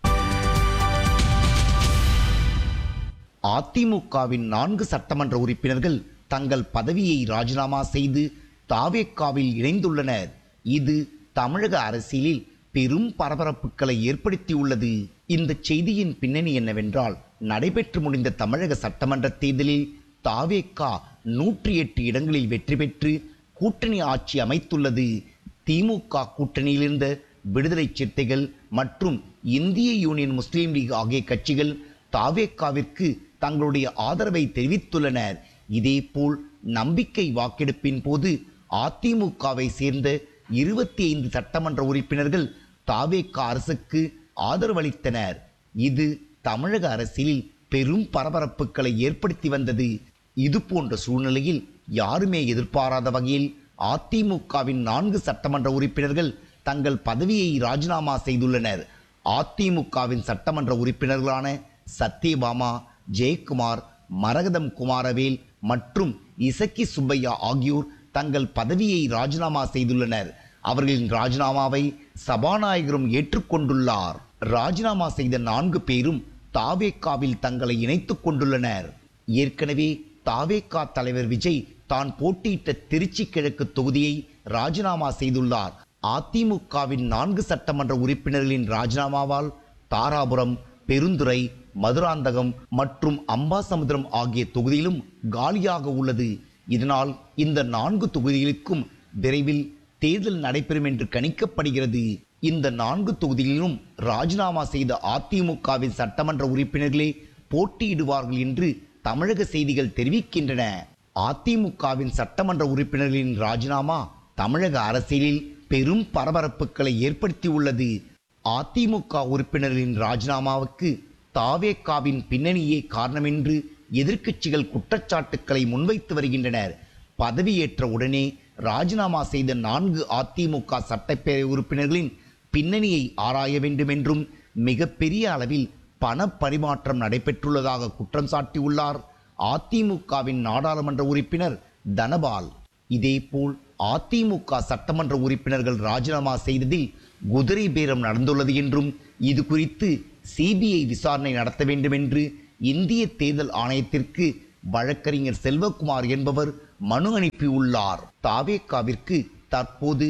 அதிமுகவின் 4 சட்டமன்ற உறுப்பினர்கள் தங்கள் பதவியை ராஜினாமா செய்து தாவேக்காவில் இணைந்துள்ளனர். இது தமிழக அரசியலில் பெரும் பரபரப்புகளை ஏற்படுத்தியுள்ளது. இந்த செய்தியின் பின்னணி என்னவென்றால், நடைபெற்று முடிந்த தமிழக சட்டமன்ற தேர்தலில் தாவேக்கா 108 இடங்களில் வெற்றி பெற்று கூட்டணி ஆட்சி அமைத்துள்ளது. திமுக கூட்டணியில் இருந்த விடுதலை சிறுத்தைகள் மற்றும் இந்திய யூனியன் முஸ்லீம் லீக் ஆகிய கட்சிகள் தாவேக்காவிற்கு தங்களுடைய ஆதரவை தெரிவித்துள்ளனர். இதேபோல் நம்பிக்கை வாக்கெடுப்பின் போது அதிமுகவை சேர்ந்த 25 சட்டமன்ற உறுப்பினர்கள் தாவேக்கா அரசுக்கு ஆதரவளித்தனர். இது தமிழக அரசியலில் பெரும் பரபரப்புகளை ஏற்படுத்தி வந்தது. இது போன்ற சூழ்நிலையில் யாருமே எதிர்பாராத வகையில் அதிமுகவின் 4 சட்டமன்ற உறுப்பினர்கள் தங்கள் பதவியை ராஜினாமா செய்துள்ளனர். அதிமுகவின் சட்டமன்ற உறுப்பினர்களான சத்யபாமா, ஜெயக்குமார், மரகதம் குமாரவேல் மற்றும் இசக்கி சுப்பையா ஆகியோர் தங்கள் பதவியை ராஜினாமா செய்துள்ளனர். அவர்களின் ராஜினாமாவை சபாநாயகரும் ஏற்றுக்கொண்டுள்ளார். ராஜினாமா செய்த 4 பேரும் தாவேக்காவில் தங்களை இணைத்துக் கொண்டுள்ளனர். ஏற்கனவே தாவேக்கா தலைவர் விஜய் தான் போட்டியிட்ட திருச்சி கிழக்கு தொகுதியை ராஜினாமா செய்துள்ளார். அதிமுகவின் 4 சட்டமன்ற உறுப்பினர்களின் ராஜினாமாவால் தாராபுரம், பெருந்துறை, மதுராந்தகம் மற்றும் அம்பாசமுத்திரம் ஆகிய தொகுதியிலும் காலியாக உள்ளது. இதனால் இந்த 4 தொகுதிகளுக்கும் விரைவில் தேர்தல் நடைபெறும் என்று கணிக்கப்படுகிறது. இந்த 4 தொகுதிகளிலும் ராஜினாமா செய்த அதிமுகவின் சட்டமன்ற உறுப்பினர்களே போட்டியிடுவார்கள் என்று தமிழக செய்திகள் தெரிவிக்கின்றன. அதிமுகவின் சட்டமன்ற உறுப்பினர்களின் ராஜினாமா தமிழக அரசியலில் பெரும் பரபரப்புகளை ஏற்படுத்தியுள்ளது. அதிமுக உறுப்பினர்களின் ராஜினாமாவுக்கு தாவேக்காவின் பின்னணியே காரணம் என்று எதிர்க்கட்சிகள் குற்றச்சாட்டுக்களை முன்வைத்து வருகின்றனர். பதவியேற்ற உடனே ராஜினாமா செய்த 4 அதிமுக சட்டப்பேரவை உறுப்பினர்களின் பின்னணியை ஆராய வேண்டும் என்றும் மிகப்பெரிய அளவில் பண பரிமாற்றம் நடைபெற்றுள்ளதாக குற்றம் சாட்டியுள்ளார் அதிமுகவின் நாடாளுமன்ற உறுப்பினர் தனபால். இதேபோல் அதிமுக சட்டமன்ற உறுப்பினர்கள் ராஜினாமா செய்ததில் குதிரை பேரம் நடந்துள்ளது என்றும் இது குறித்து சிபிஐ விசாரணை நடத்த வேண்டும் என்று இந்திய தேர்தல் ஆணையத்திற்கு வழக்கறிஞர் செல்வகுமார் என்பவர் மனு அனுப்பியுள்ளார். தாவேகாவிற்கு தற்போது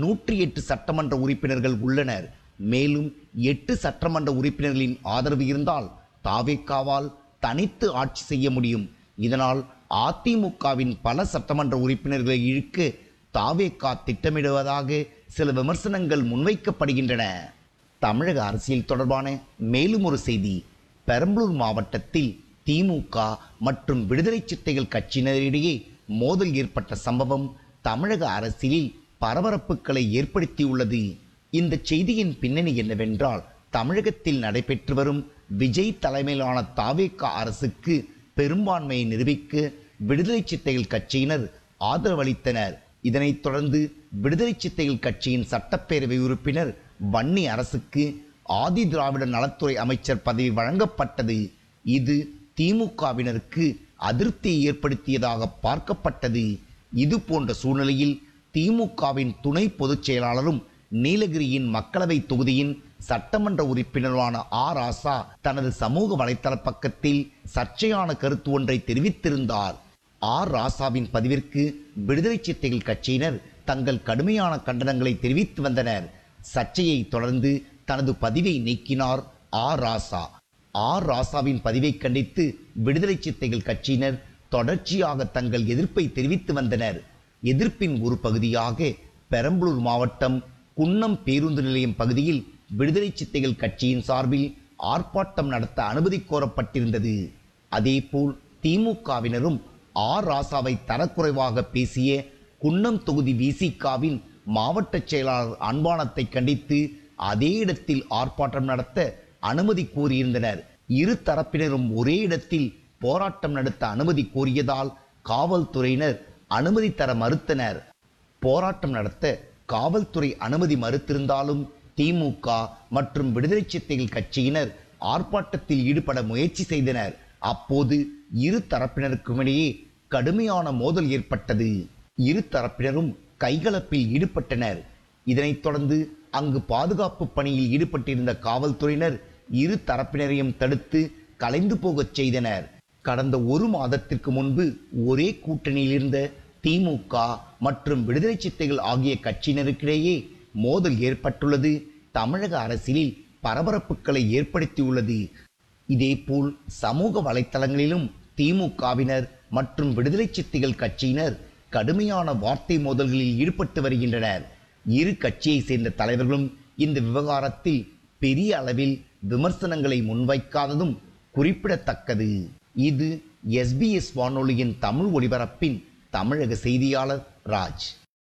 108 சட்டமன்ற உறுப்பினர்கள் உள்ளனர். மேலும் 8 சட்டமன்ற உறுப்பினர்களின் ஆதரவு இருந்தால் தாவேகாவால் தனித்து ஆட்சி செய்ய முடியும். இதனால் அதிமுகவின் பல சட்டமன்ற உறுப்பினர்களை இழுக்க தாவேகா திட்டமிடுவதாக சில விமர்சனங்கள் முன்வைக்கப்படுகின்றன. தமிழக அரசியல் தொடர்பான மேலும் ஒரு செய்தி. பெரம்பலூர் மாவட்டத்தில் திமுக மற்றும் விடுதலை சிறுத்தைகள் கட்சியினரிடையே மோதல் ஏற்பட்ட சம்பவம் தமிழக அரசியலில் பரபரப்புகளை ஏற்படுத்தியுள்ளது. இந்த செய்தியின் பின்னணி என்னவென்றால், தமிழகத்தில் நடைபெற்று வரும் விஜய் தலைமையிலான தாவேகா அரசுக்கு பெரும்பான்மையை நிரூபிக்க விடுதலை சிறுத்தைகள் கட்சியினர் ஆதரவளித்தனர். இதனைத் தொடர்ந்து விடுதலை சிறுத்தைகள் கட்சியின் சட்டப்பேரவை உறுப்பினர் வன்னி அரசுக்கு ஆதி திராவிட நலத்துறை அமைச்சர் பதவி வழங்கப்பட்டது. இது திமுகவினருக்கு அதிருப்தியை ஏற்படுத்தியதாக பார்க்கப்பட்டது. இது போன்ற சூழ்நிலையில் திமுகவின் துணை பொதுச் செயலாளரும் நீலகிரியின் மக்களவை தொகுதியின் சட்டமன்ற உறுப்பினரான ராசா தனது சமூக வலைத்தள பக்கத்தில் சர்ச்சையான கருத்து ஒன்றை தெரிவித்திருந்தார். ராசாவின் பதிவிற்கு விடுதலை சிறுத்தைகள் கட்சியினர் தங்கள் கடுமையான கண்டனங்களை தெரிவித்து வந்தனர். சர்ச்சையை தொடர்ந்து தனது பதிவை நீக்கினார் ராசா. ராசாவின் பதிவை கண்டித்து விடுதலை சிறுத்தைகள் கட்சியினர் தொடர்ச்சியாக தங்கள் எதிர்ப்பை தெரிவித்து வந்தனர். எதிர்ப்பின் ஒரு பகுதியாக பெரம்பலூர் மாவட்டம் குன்னம் பேருந்து நிலையம் பகுதியில் விடுதலை சிறுத்தைகள் கட்சியின் சார்பில் ஆர்ப்பாட்டம் நடத்த அனுமதி கோரப்பட்டிருந்தது. அதேபோல் திமுகவினரும் ராசாவை தரக்குறைவாக பேசிய குன்னம் தொகுதி விசிகாவின் மாவட்ட செயலாளர் அன்பானத்தை கண்டித்து அதே இடத்தில் ஆர்ப்பாட்டம் நடத்த அனுமதி கோரியிருந்தனர். இரு தரப்பினரும் ஒரே இடத்தில் போராட்டம் நடத்த அனுமதி கோரியதால் காவல்துறையினர் அனுமதி தர மறுத்தனர். போராட்டம் நடத்த காவல்துறை அனுமதி மறுத்திருந்தாலும் திமுக மற்றும் விடுதலை சிறுத்தைகள் கட்சியினர் ஆர்ப்பாட்டத்தில் ஈடுபட முயற்சி செய்தனர். அப்போது இரு தரப்பினருக்கும் இடையே கடுமையான மோதல் ஏற்பட்டது. இரு தரப்பினரும் கைகலப்பில் ஈடுபட்டனர். இதனைத் தொடர்ந்து அங்கு பாதுகாப்பு பணியில் ஈடுபட்டிருந்த காவல்துறையினர் இரு தரப்பினரையும் தடுத்து கலைந்து போகச் செய்தனர். கடந்த ஒரு மாதத்திற்கு முன்பு ஒரே கூட்டணியில் இருந்த திமுக மற்றும் விடுதலை சிறுத்தைகள் ஆகிய கட்சியினருக்கிடையே மோதல் ஏற்பட்டுள்ளது தமிழக அரசியலில் பரபரப்புகளை ஏற்படுத்தியுள்ளது. இதேபோல் சமூக வலைத்தளங்களிலும் திமுகவினர் மற்றும் விடுதலை சிறுத்தைகள் கட்சியினர் கடுமையான வார்த்தை மோதல்களில் ஈடுபட்டு வருகின்றனர். இரு கட்சியை சேர்ந்த தலைவர்களும் இந்த விவகாரத்தில் பெரிய அளவில் விமர்சனங்களை முன்வைக்காததும் குறிப்பிடத்தக்கது. இது SBS வானொலியின் தமிழ் ஒலிபரப்பின் தமிழக செய்தியாளர் ராஜ்.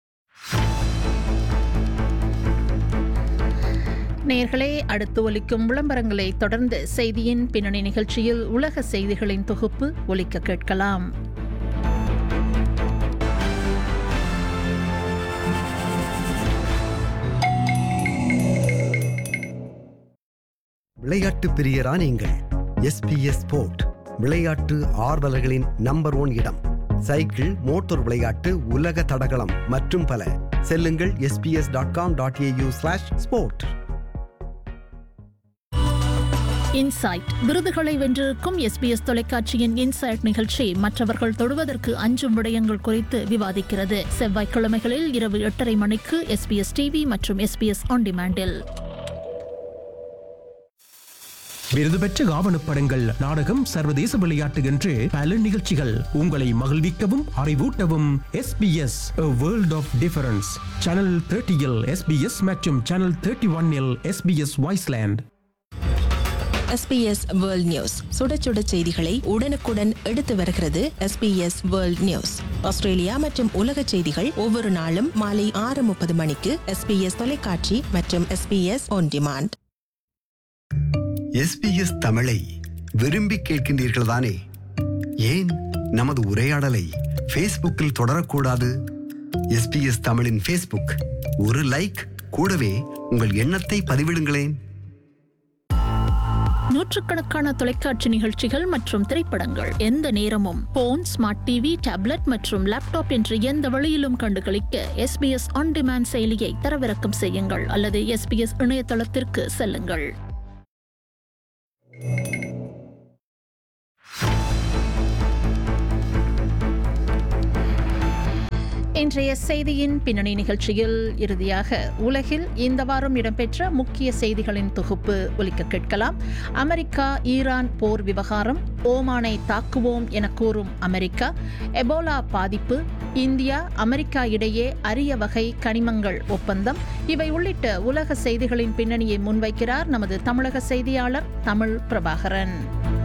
நேயர்களே, அடுத்து ஒலிக்கும் விளம்பரங்களை தொடர்ந்து செய்தியின் பின்னணி நிகழ்ச்சியில் உலக செய்திகளின் தொகுப்பு ஒலிக்க கேட்கலாம். விளையாட்டு பிரியரா நீங்கள்? SBS ஸ்போர்ட் விளையாட்டு ஆர்வலர்களின் நம்பர் 1 இடம். சைக்கிள், மோட்டார் விளையாட்டு, உலக தடகளம் மற்றும் பல. செல்லுங்கள் sbs.com.au/sport. இன்சைட் விருதுகளை வென்றிருக்கும் SBS தொலைக்காட்சியின் இன்சைட் நிகழ்ச்சி மற்றவர்கள் தொடுவதற்கு அஞ்சும் விடயங்கள் குறித்து விவாதிக்கிறது. செவ்வாய்க்கிழமைகளில் இரவு 8:30 மணிக்கு SBS TV மற்றும் SBS On Demand-இல். விருது பெற்ற ஆவணப்படங்கள், நாடகம், சர்வதேச விளையாட்டு என்று பல நிகழ்ச்சிகள் உங்களை மகிழ்விக்கவும் அறிவூட்டவும். SBS A World of Difference channel 30-இல் SBS மற்றும் channel 31-இல் SBS Viceland. SBS World News சுட சுட செய்திகளை உடனுக்குடன் எடுத்து வருகிறது. SBS World News ஆஸ்திரேலியா மற்றும் உலக செய்திகள் ஒவ்வொரு நாளும் மாலை 6:30 மணிக்கு SBS தொலைக்காட்சி மற்றும் SBS On Demand. SBS தமிழை விரும்பி கேட்கின்றீர்கள் தானே? ஏன் நமது உரையாடலை ஃபேஸ்புக்கில் தொடரக்கூடாது? SBS தமிழின் ஃபேஸ்புக் ஒரு லைக், கூடவே உங்கள் எண்ணத்தை பதிவிடுங்களேன். நூற்றுக்கணக்கான தொலைக்காட்சி நிகழ்ச்சிகள் மற்றும் திரைப்படங்கள் எந்த நேரமும் போன், ஸ்மார்ட் டிவி, டேப்லெட் மற்றும் லேப்டாப் என்ற எந்த வழியிலும் கண்டுகளிக்க SBS ஆன் டிமாண்ட் செயலியை தரவிறக்கம் செய்யுங்கள் அல்லது SBS இணையதளத்திற்கு செல்லுங்கள். இன்றைய செய்தியின் பின்னணி நிகழ்ச்சியில் இறுதியாக உலகில் இந்த வாரம் இடம்பெற்ற முக்கிய செய்திகளின் தொகுப்பு ஒலிக்க கேட்கலாம். அமெரிக்கா ஈரான் போர் விவகாரம், ஓமானை தாக்குவோம் என கூறும் அமெரிக்கா, எபோலா பாதிப்பு, இந்தியா அமெரிக்கா இடையே அரிய வகை கனிமங்கள் ஒப்பந்தம், இவை உள்ளிட்ட உலக செய்திகளின் பின்னணியை முன்வைக்கிறார் நமது தமிழக செய்தியாளர் தமிழ் பிரபாகரன்.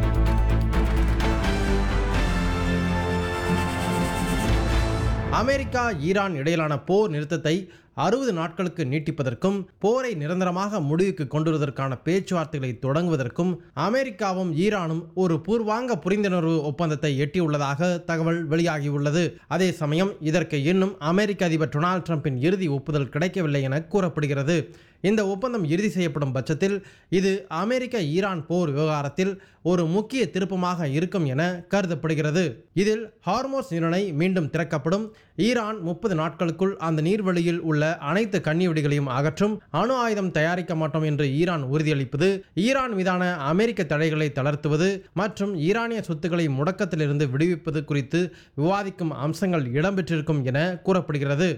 அமெரிக்கா ஈரான் இடையிலான போர் நிறுத்தத்தை 60 நாட்களுக்கு நீட்டிப்பதற்கும் போரை நிரந்தரமாக முடிவுக்கு கொண்டுவருவதற்கான பேச்சுவார்த்தைகளை தொடங்குவதற்கும் அமெரிக்காவும் ஈரானும் ஒரு பூர்வாங்க புரிந்துணர்வு ஒப்பந்தத்தை எட்டியுள்ளதாக தகவல் வெளியாகியுள்ளது. அதே சமயம் இதற்கு இன்னும் அமெரிக்க அதிபர் டொனால்ட் ட்ரம்பின் இறுதி ஒப்புதல் கிடைக்கவில்லை என கூறப்படுகிறது. இந்த ஒப்பந்தம் இறுதி செய்யப்படும் பட்சத்தில் இது அமெரிக்க ஈரான் போர் விவகாரத்தில் ஒரு முக்கிய திருப்பமாக இருக்கும் என கருதப்படுகிறது. இதில் ஹார்மோஸ் நீரிணை மீண்டும் திறக்கப்படும், ஈரான் 30 நாட்களுக்குள் அந்த நீர்வழியில் உள்ள அனைத்து கண்ணிவெடிகளையும் அகற்றும், அணு ஆயுதம் தயாரிக்க மாட்டோம் என்று ஈரான் உறுதியளிப்பது, ஈரான் மீதான அமெரிக்க தடைகளை தளர்த்துவது மற்றும் ஈரானிய சொத்துக்களை முடக்கத்திலிருந்து விடுவிப்பது குறித்து விவாதிக்கும் அம்சங்கள் இடம்பெற்றிருக்கும் என கூறப்படுகிறது.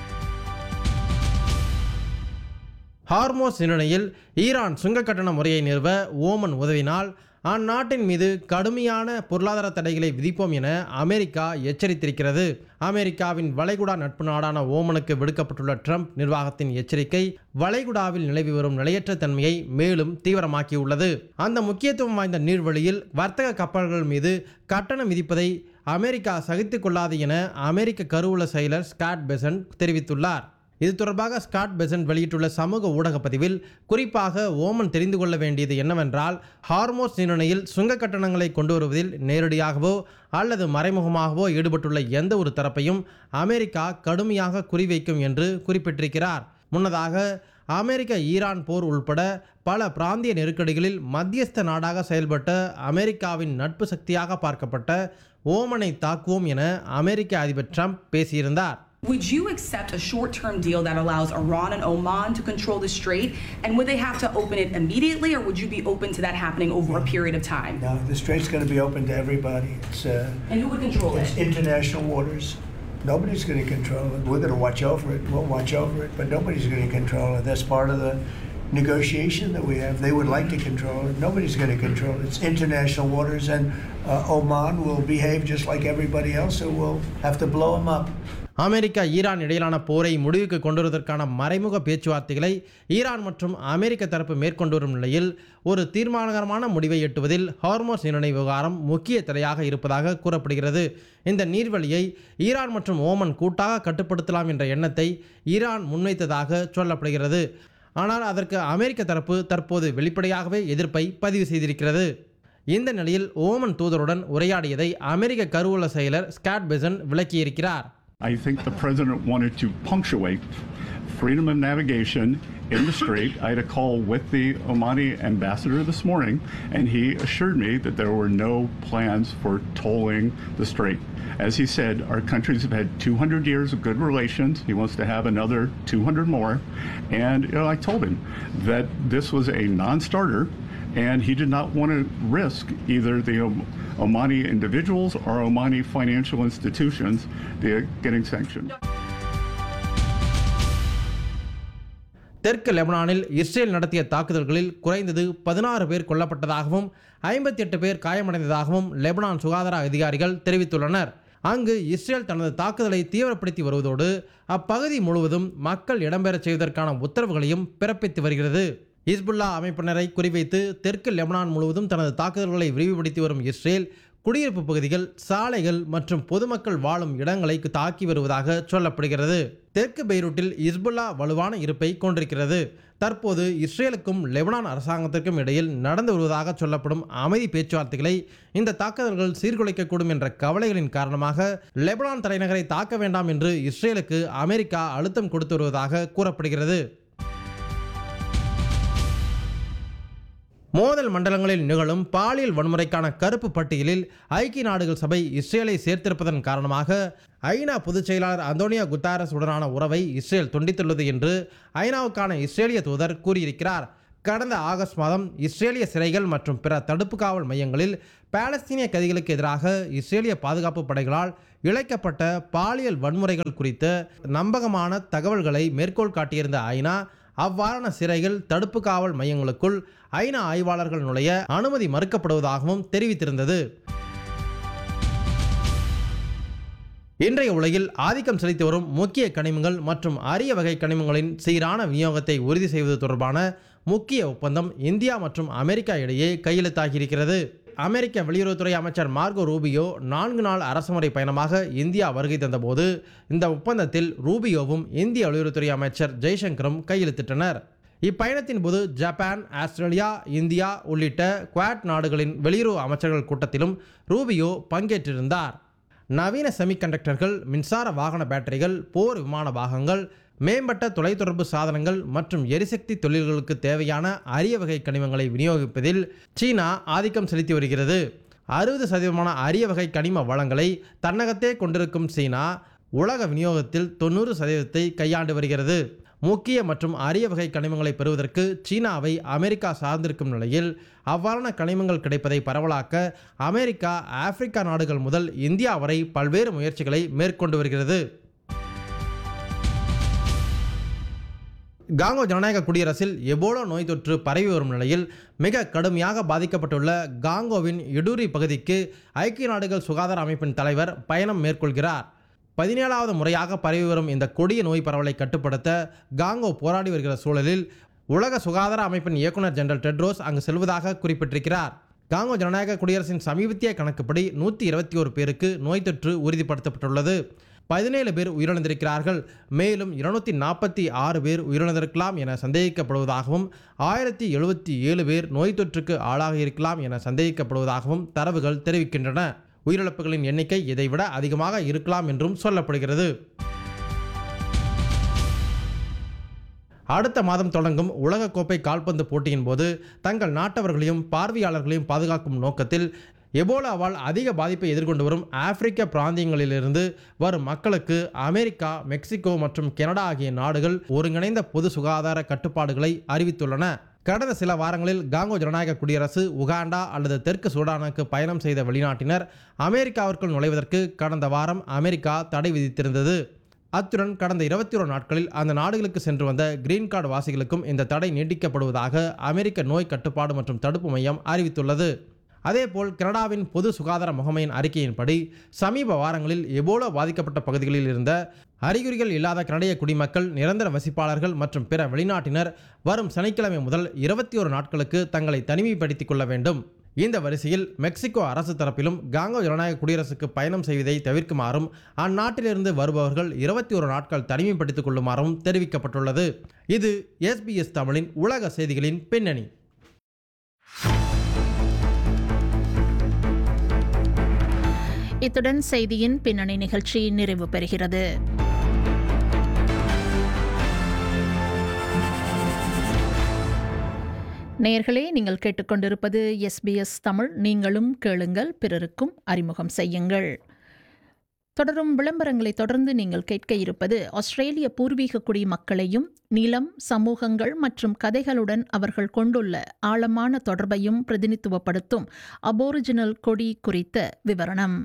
ஹார்மோஸ் நீரிணையில் ஈரான் சுங்க கட்டண முறையை நிறுவ ஓமன் உதவினால் அந்நாட்டின் மீது கடுமையான பொருளாதார தடைகளை விதிப்போம் என அமெரிக்கா எச்சரித்திருக்கிறது. அமெரிக்காவின் வளைகுடா நட்பு நாடான ஓமனுக்கு விடுக்கப்பட்டுள்ள ட்ரம்ப் நிர்வாகத்தின் எச்சரிக்கை வளைகுடாவில் நிலவி வரும் நிலையற்ற தன்மையை மேலும் தீவிரமாக்கியுள்ளது. அந்த முக்கியத்துவம் வாய்ந்த நீர்வழியில் வர்த்தக கப்பல்கள் மீது கட்டணம் விதிப்பதை அமெரிக்கா சகித்துக் கொள்ளாது என அமெரிக்க கருவூல செயலர் ஸ்காட் பெசன்ட் தெரிவித்துள்ளார். இது தொடர்பாக ஸ்காட் பெசன்ட் வெளியிட்டுள்ள சமூக ஊடக பதிவில், குறிப்பாக ஓமன் தெரிந்து கொள்ள வேண்டியது என்னவென்றால், ஹார்மோஸ் நீரிணையில் சுங்க கட்டணங்களை கொண்டு வருவதில் நேரடியாகவோ அல்லது மறைமுகமாகவோ ஈடுபட்டுள்ள எந்த ஒரு தரப்பையும் அமெரிக்கா கடுமையாக குறிவைக்கும் என்று குறிப்பிட்டிருக்கிறார். முன்னதாக அமெரிக்க ஈரான் போர் உள்பட பல பிராந்திய நெருக்கடிகளில் மத்தியஸ்த நாடாக செயல்பட்ட அமெரிக்காவின் நட்பு சக்தியாக பார்க்கப்பட்ட ஓமனை தாக்குவோம் என அமெரிக்க அதிபர் ட்ரம்ப் பேசியிருந்தார். Would you accept a short-term deal that allows Iran and Oman to control the strait? And would they have to open it immediately, or would you be open to that happening over a period of time? No, the strait's going to be open to everybody. And who would control it? It's international waters. Nobody's going to control it. We're going to watch over it. We'll watch over it, but nobody's going to control it. That's part of the negotiation that we have. They would like to control it. Nobody's going to control it. It's international waters, and Oman will behave just like everybody else, so we'll have to blow them up. America Iran இடையிலான போரை முடிவுக்கு கொண்டுவருவதற்கான மறைமுக பேச்சுவார்த்தைகளை Iran மற்றும் அமெரிக்க தரப்பு மேற்கொண்டு வரும் நிலையில் ஒரு தீர்மானகரமான முடிவை எட்டுவதில் ஹார்மோஸ் நீரிணை விவகாரம் முக்கிய தடையாக இருப்பதாக கூறப்படுகிறது. இந்த நீர்வழியை ஈரான் மற்றும் ஓமன் கூட்டாக கட்டுப்படுத்தலாம் என்ற எண்ணத்தை ஈரான் முன்வைத்ததாக சொல்லப்படுகிறது. ஆனால் அதற்கு அமெரிக்க தரப்பு தற்போது வெளிப்படையாகவே எதிர்ப்பை பதிவு செய்திருக்கிறது. இந்த நிலையில் ஓமன் தூதருடன் உரையாடியதை அமெரிக்க கருவூல செயலர் Scott Besant விளக்கியிருக்கிறார். I think the president wanted to punctuate freedom of navigation in the strait. I had a call with the Omani ambassador this morning, and he assured me that there were no plans for tolling the strait. As he said, our countries have had 200 years of good relations. He wants to have another 200 more. And I told him that this was a non-starter, and he did not want to risk either the Omani individuals or Omani financial institutions getting sanctioned. தெற்கு லெபனானில் Israel நடத்திய தாக்குதல்களில் குறைந்தது 16 பேர் கொல்லப்பட்டதாகவும் 58 பேர் காயமடைந்ததாகவும் Lebanon சுகாதார அதிகாரிகள் தெரிவித்துள்ளனர். அங்கு இஸ்ரேல் தனது தாக்குதலை தீவிரப்படுத்தி வருவதோடு அப்பகுதி முழுவதும் மக்கள் இடம்பெறச் செய்வதற்கான உத்தரவுகளையும் பிறப்பித்து வருகிறது. ஹிஸ்புல்லா அமைப்பினரை குறிவைத்து தெற்கு லெபனான் முழுவதும் தனது தாக்குதல்களை விரிவுபடுத்தி வரும் இஸ்ரேல் குடியிருப்பு பகுதிகள், சாலைகள் மற்றும் பொதுமக்கள் வாழும் இடங்களை தாக்கி வருவதாக சொல்லப்படுகிறது. தெற்கு பெய்ரூட்டில் ஹிஸ்புல்லா வலுவான இருப்பை கொண்டிருக்கிறது. தற்போது இஸ்ரேலுக்கும் லெபனான் அரசாங்கத்திற்கும் இடையில் நடந்து வருவதாக சொல்லப்படும் அமைதி பேச்சுவார்த்தைகளை இந்த தாக்குதல்கள் சீர்குலைக்கக்கூடும் என்ற கவலைகளின் காரணமாக லெபனான் தலைநகரை தாக்க வேண்டாம் என்று இஸ்ரேலுக்கு அமெரிக்கா அழுத்தம் கொடுத்து வருவதாக கூறப்படுகிறது. மோதல் மண்டலங்களில் நிகழும் பாலியல் வன்முறைக்கான கருப்பு பட்டியலில் ஐக்கிய நாடுகள் சபை இஸ்ரேலை சேர்த்திருப்பதன் காரணமாக ஐநா பொதுச் செயலாளர் அந்தோனியோ குட்டாரஸ் உடனான உறவை இஸ்ரேல் துண்டித்துள்ளது என்று ஐநாவுக்கான இஸ்ரேலிய தூதர் கூறியிருக்கிறார். கடந்த ஆகஸ்ட் மாதம் இஸ்ரேலிய சிறைகள் மற்றும் பிற தடுப்பு காவல் மையங்களில் பாலஸ்தீனிய கைதிகளுக்கு எதிராக இஸ்ரேலிய பாதுகாப்பு படைகளால் இழைக்கப்பட்ட பாலியல் வன்முறைகள் குறித்த நம்பகமான தகவல்களை மேற்கோள் காட்டியிருந்த ஐநா அவ்வாறான சிறைகள் தடுப்பு காவல் மையங்களுக்குள் ஐநா ஆய்வாளர்கள் நுழைய அனுமதி மறுக்கப்படுவதாகவும் தெரிவித்திருந்தது. இன்றைய உலகில் ஆதிக்கம் செலுத்தி வரும் முக்கிய கனிமங்கள் மற்றும் அரிய வகை கனிமங்களின் சீரான விநியோகத்தை உறுதி செய்வது தொடர்பான முக்கிய ஒப்பந்தம் இந்தியா மற்றும் அமெரிக்கா இடையே கையெழுத்தாகியிருக்கிறது. அமெரிக்க வெளியுறவுத்துறை அமைச்சர் மார்கோ ரூபியோ 4 நாள் அரசுமுறை பயணமாக இந்தியா வருகை தந்தபோது இந்த ஒப்பந்தத்தில் ரூபியோவும் இந்திய வெளியுறவுத்துறை அமைச்சர் ஜெய்சங்கரும் கையெழுத்திட்டனர். இப்பயணத்தின் போது ஜப்பான், ஆஸ்திரேலியா, இந்தியா உள்ளிட்ட குவாட் நாடுகளின் வெளியுறவு அமைச்சர்கள் கூட்டத்திலும் ரூபியோ பங்கேற்றிருந்தார். நவீன செமிகண்டக்டர்கள், மின்சார வாகன பேட்டரிகள், போர் விமான பாகங்கள், மேம்பட்ட தொலைத்தொடர்பு சாதனங்கள் மற்றும் எரிசக்தி தொழில்களுக்கு தேவையான அரிய வகை கனிமங்களை விநியோகிப்பதில் சீனா ஆதிக்கம் செலுத்தி வருகிறது. 60% அரிய வகை கனிம வளங்களை தன்னகத்தே கொண்டிருக்கும் சீனா உலக விநியோகத்தில் 90% கையாண்டு வருகிறது. முக்கிய மற்றும் அரிய வகை கனிமங்களை பெறுவதற்கு சீனாவை அமெரிக்கா சார்ந்திருக்கும் நிலையில் அவ்வாறான கனிமங்கள் கிடைப்பதை பரவலாக்க அமெரிக்கா ஆப்பிரிக்கா நாடுகள் முதல் இந்தியா வரை பல்வேறு முயற்சிகளை மேற்கொண்டு வருகிறது. காங்கோ ஜனநாயக குடியரசில் எபோலா நோய் தொற்று பரவி வரும் நிலையில் மிக கடுமையாக பாதிக்கப்பட்டுள்ள காங்கோவின் இடூரி பகுதிக்கு ஐக்கிய நாடுகள் சுகாதார அமைப்பின் தலைவர் பயணம் மேற்கொள்கிறார். 17வது முறையாக பரவி வரும் இந்த கொடிய நோய் பரவலை கட்டுப்படுத்த காங்கோ போராடி வருகிற சூழலில் உலக சுகாதார அமைப்பின் இயக்குனர் ஜெனரல் டெட்ரோஸ் அங்கு செல்வதாக குறிப்பிட்டிருக்கிறார். காங்கோ ஜனநாயக குடியரசின் சமீபத்திய கணக்குப்படி 121 பேருக்கு நோய் தொற்று உறுதிப்படுத்தப்பட்டுள்ளது. 17 பேர் உயிரிழந்திருக்கிறார்கள். மேலும் 246 பேர் உயிரிழந்திருக்கலாம் என சந்தேகிக்கப்படுவதாகவும் 1077 பேர் நோய் தொற்றுக்கு ஆளாக இருக்கலாம் என சந்தேகிக்கப்படுவதாகவும் தரவுகள் தெரிவிக்கின்றன. உயிரிழப்புகளின் எண்ணிக்கை இதைவிட அதிகமாக இருக்கலாம் என்றும் சொல்லப்படுகிறது. அடுத்த மாதம் தொடங்கும் உலகக்கோப்பை கால்பந்து போட்டியின் போது தங்கள் நாட்டவர்களையும் பார்வையாளர்களையும் பாதுகாக்கும் நோக்கத்தில் எபோலாவால் அதிக பாதிப்பை எதிர்கொண்டு வரும் ஆப்பிரிக்க பிராந்தியங்களிலிருந்து வரும் மக்களுக்கு அமெரிக்கா, மெக்சிகோ மற்றும் கனடா ஆகிய நாடுகள் ஒருங்கிணைந்த பொது சுகாதார கட்டுப்பாடுகளை அறிவித்துள்ளன. கடந்த சில வாரங்களில் காங்கோ ஜனநாயக குடியரசு, உகாண்டா அல்லது தெற்கு சூடானுக்கு பயணம் செய்த வெளிநாட்டினர் அமெரிக்காவிற்குள் நுழைவதற்கு கடந்த வாரம் அமெரிக்கா தடை விதித்திருந்தது. அத்துடன் கடந்த 21 நாட்களில் அந்த நாடுகளுக்கு சென்று வந்த கிரீன் கார்டு வாசிகளுக்கும் இந்த தடை நீட்டிக்கப்படுவதாக அமெரிக்க நோய் கட்டுப்பாடு மற்றும் தடுப்பு மையம் அறிவித்துள்ளது. அதேபோல் கனடாவின் பொது சுகாதார முகமையின் அறிக்கையின்படி சமீப வாரங்களில் எபோலா பாதிக்கப்பட்ட பகுதிகளில் இருந்த அறிகுறிகள் இல்லாத கனடிய குடிமக்கள், நிரந்தர வசிப்பாளர்கள் மற்றும் பிற வெளிநாட்டினர் வரும் சனிக்கிழமை முதல் 21 நாட்களுக்கு தங்களை தனிமைப்படுத்திக் கொள்ள வேண்டும். இந்த வரிசையில் மெக்சிகோ அரசு தரப்பிலும் காங்கோ ஜனநாயக குடியரசுக்கு பயணம் செய்வதை தவிர்க்குமாறும் அந்நாட்டிலிருந்து வருபவர்கள் 21 நாட்கள் தனிமைப்படுத்திக் கொள்ளுமாறும் தெரிவிக்கப்பட்டுள்ளது. இது SBS தமிழின் உலக செய்திகளின் பின்னணி. இத்துடன் செய்தியின் பின்னணி நிகழ்ச்சி நிறைவு பெறுகிறது. நேயர்களே, நீங்கள் கேட்டுக்கொண்டிருப்பது SBS தமிழ். நீங்களும் கேளுங்கள், பிறருக்கும் அறிமுகம் செய்யுங்கள். தொடரும் விளம்பரங்களை தொடர்ந்து நீங்கள் கேட்க இருப்பது ஆஸ்திரேலிய பூர்வீக குடி மக்களையும் நிலம், சமூகங்கள் மற்றும் கதைகளுடன் அவர்கள் கொண்டுள்ள ஆழமான தொடர்பையும் பிரதிநிதித்துவப்படுத்தும் அபோரிஜினல் கொடி குறித்த விவரணம்.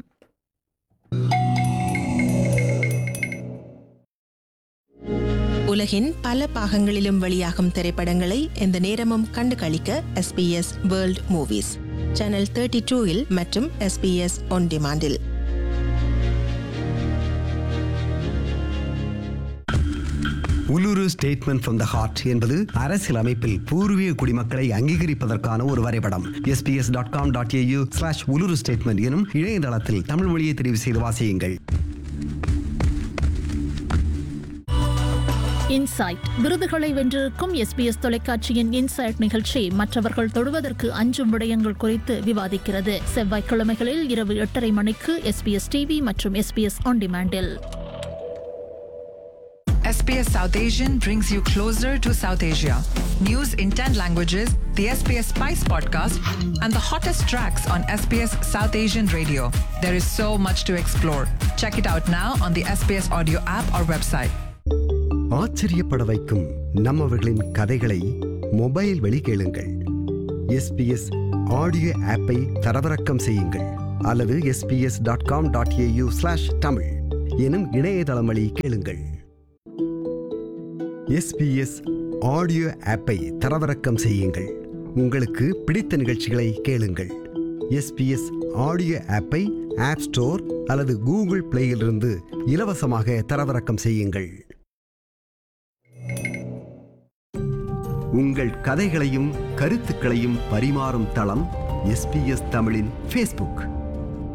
உலகின் பல பாகங்களிலும் வெளியாகும் திரைப்படங்களை எந்த நேரமும் கண்டு களிக்க SBS World Movies சேனல் 32 மற்றும் SBS On Demand-இல். Uluru statement from the heart என்பது அரசியல் அமைப்பில் பூர்வீக குடிமக்களை அங்கீகரிப்பதற்கான ஒரு வரைபடம். sbs.com.au/uluru ஸ்டேட்மெண்ட் எனும் இணையதளத்தில் தமிழ் மொழியை தெரிவு செய்து வாசியுங்கள். இன்சைட் விருதுகளை வென்றிருக்கும் SBS தொலைக்காட்சியின் இன்சைட் நிகழ்ச்சி மற்றவர்கள் தொடுவதற்கு அஞ்சும் விடயங்கள் குறித்து விவாதிக்கிறது. செவ்வாய்க்கிழமைகளில் இரவு 8:30 மணிக்கு SBS TV மற்றும் SBS On Demand-இல். SBS South Asian brings you closer to South Asia. News in 10 languages, the SBS Spice podcast, and the hottest tracks on SBS South Asian radio. There is so much to explore. Check it out now on the SBS audio app or website. ஆச்சரியப்பட வைக்கும் நம்மவர்களின் கதைகளை mobile வழி கேளுங்கள். SBS audio ஆப்பை தரவிறக்கம் செய்யுங்கள் அல்லது sbs.com.au/tamil எனும் இணையதளம் வழி கேளுங்கள். SBS ஆடியோ ஆப்பை தரவிறக்கம் செய்யுங்கள். உங்களுக்கு பிடித்த நிகழ்ச்சிகளை கேளுங்கள். SBS ஆடியோ ஆப்பை ஆப் ஸ்டோர் அல்லது கூகுள் பிளேயிலிருந்து இலவசமாக தரவிறக்கம் செய்யுங்கள். உங்கள் கதைகளையும் கருத்துக்களையும் பரிமாறும் தளம் SBS தமிழின் ஃபேஸ்புக்.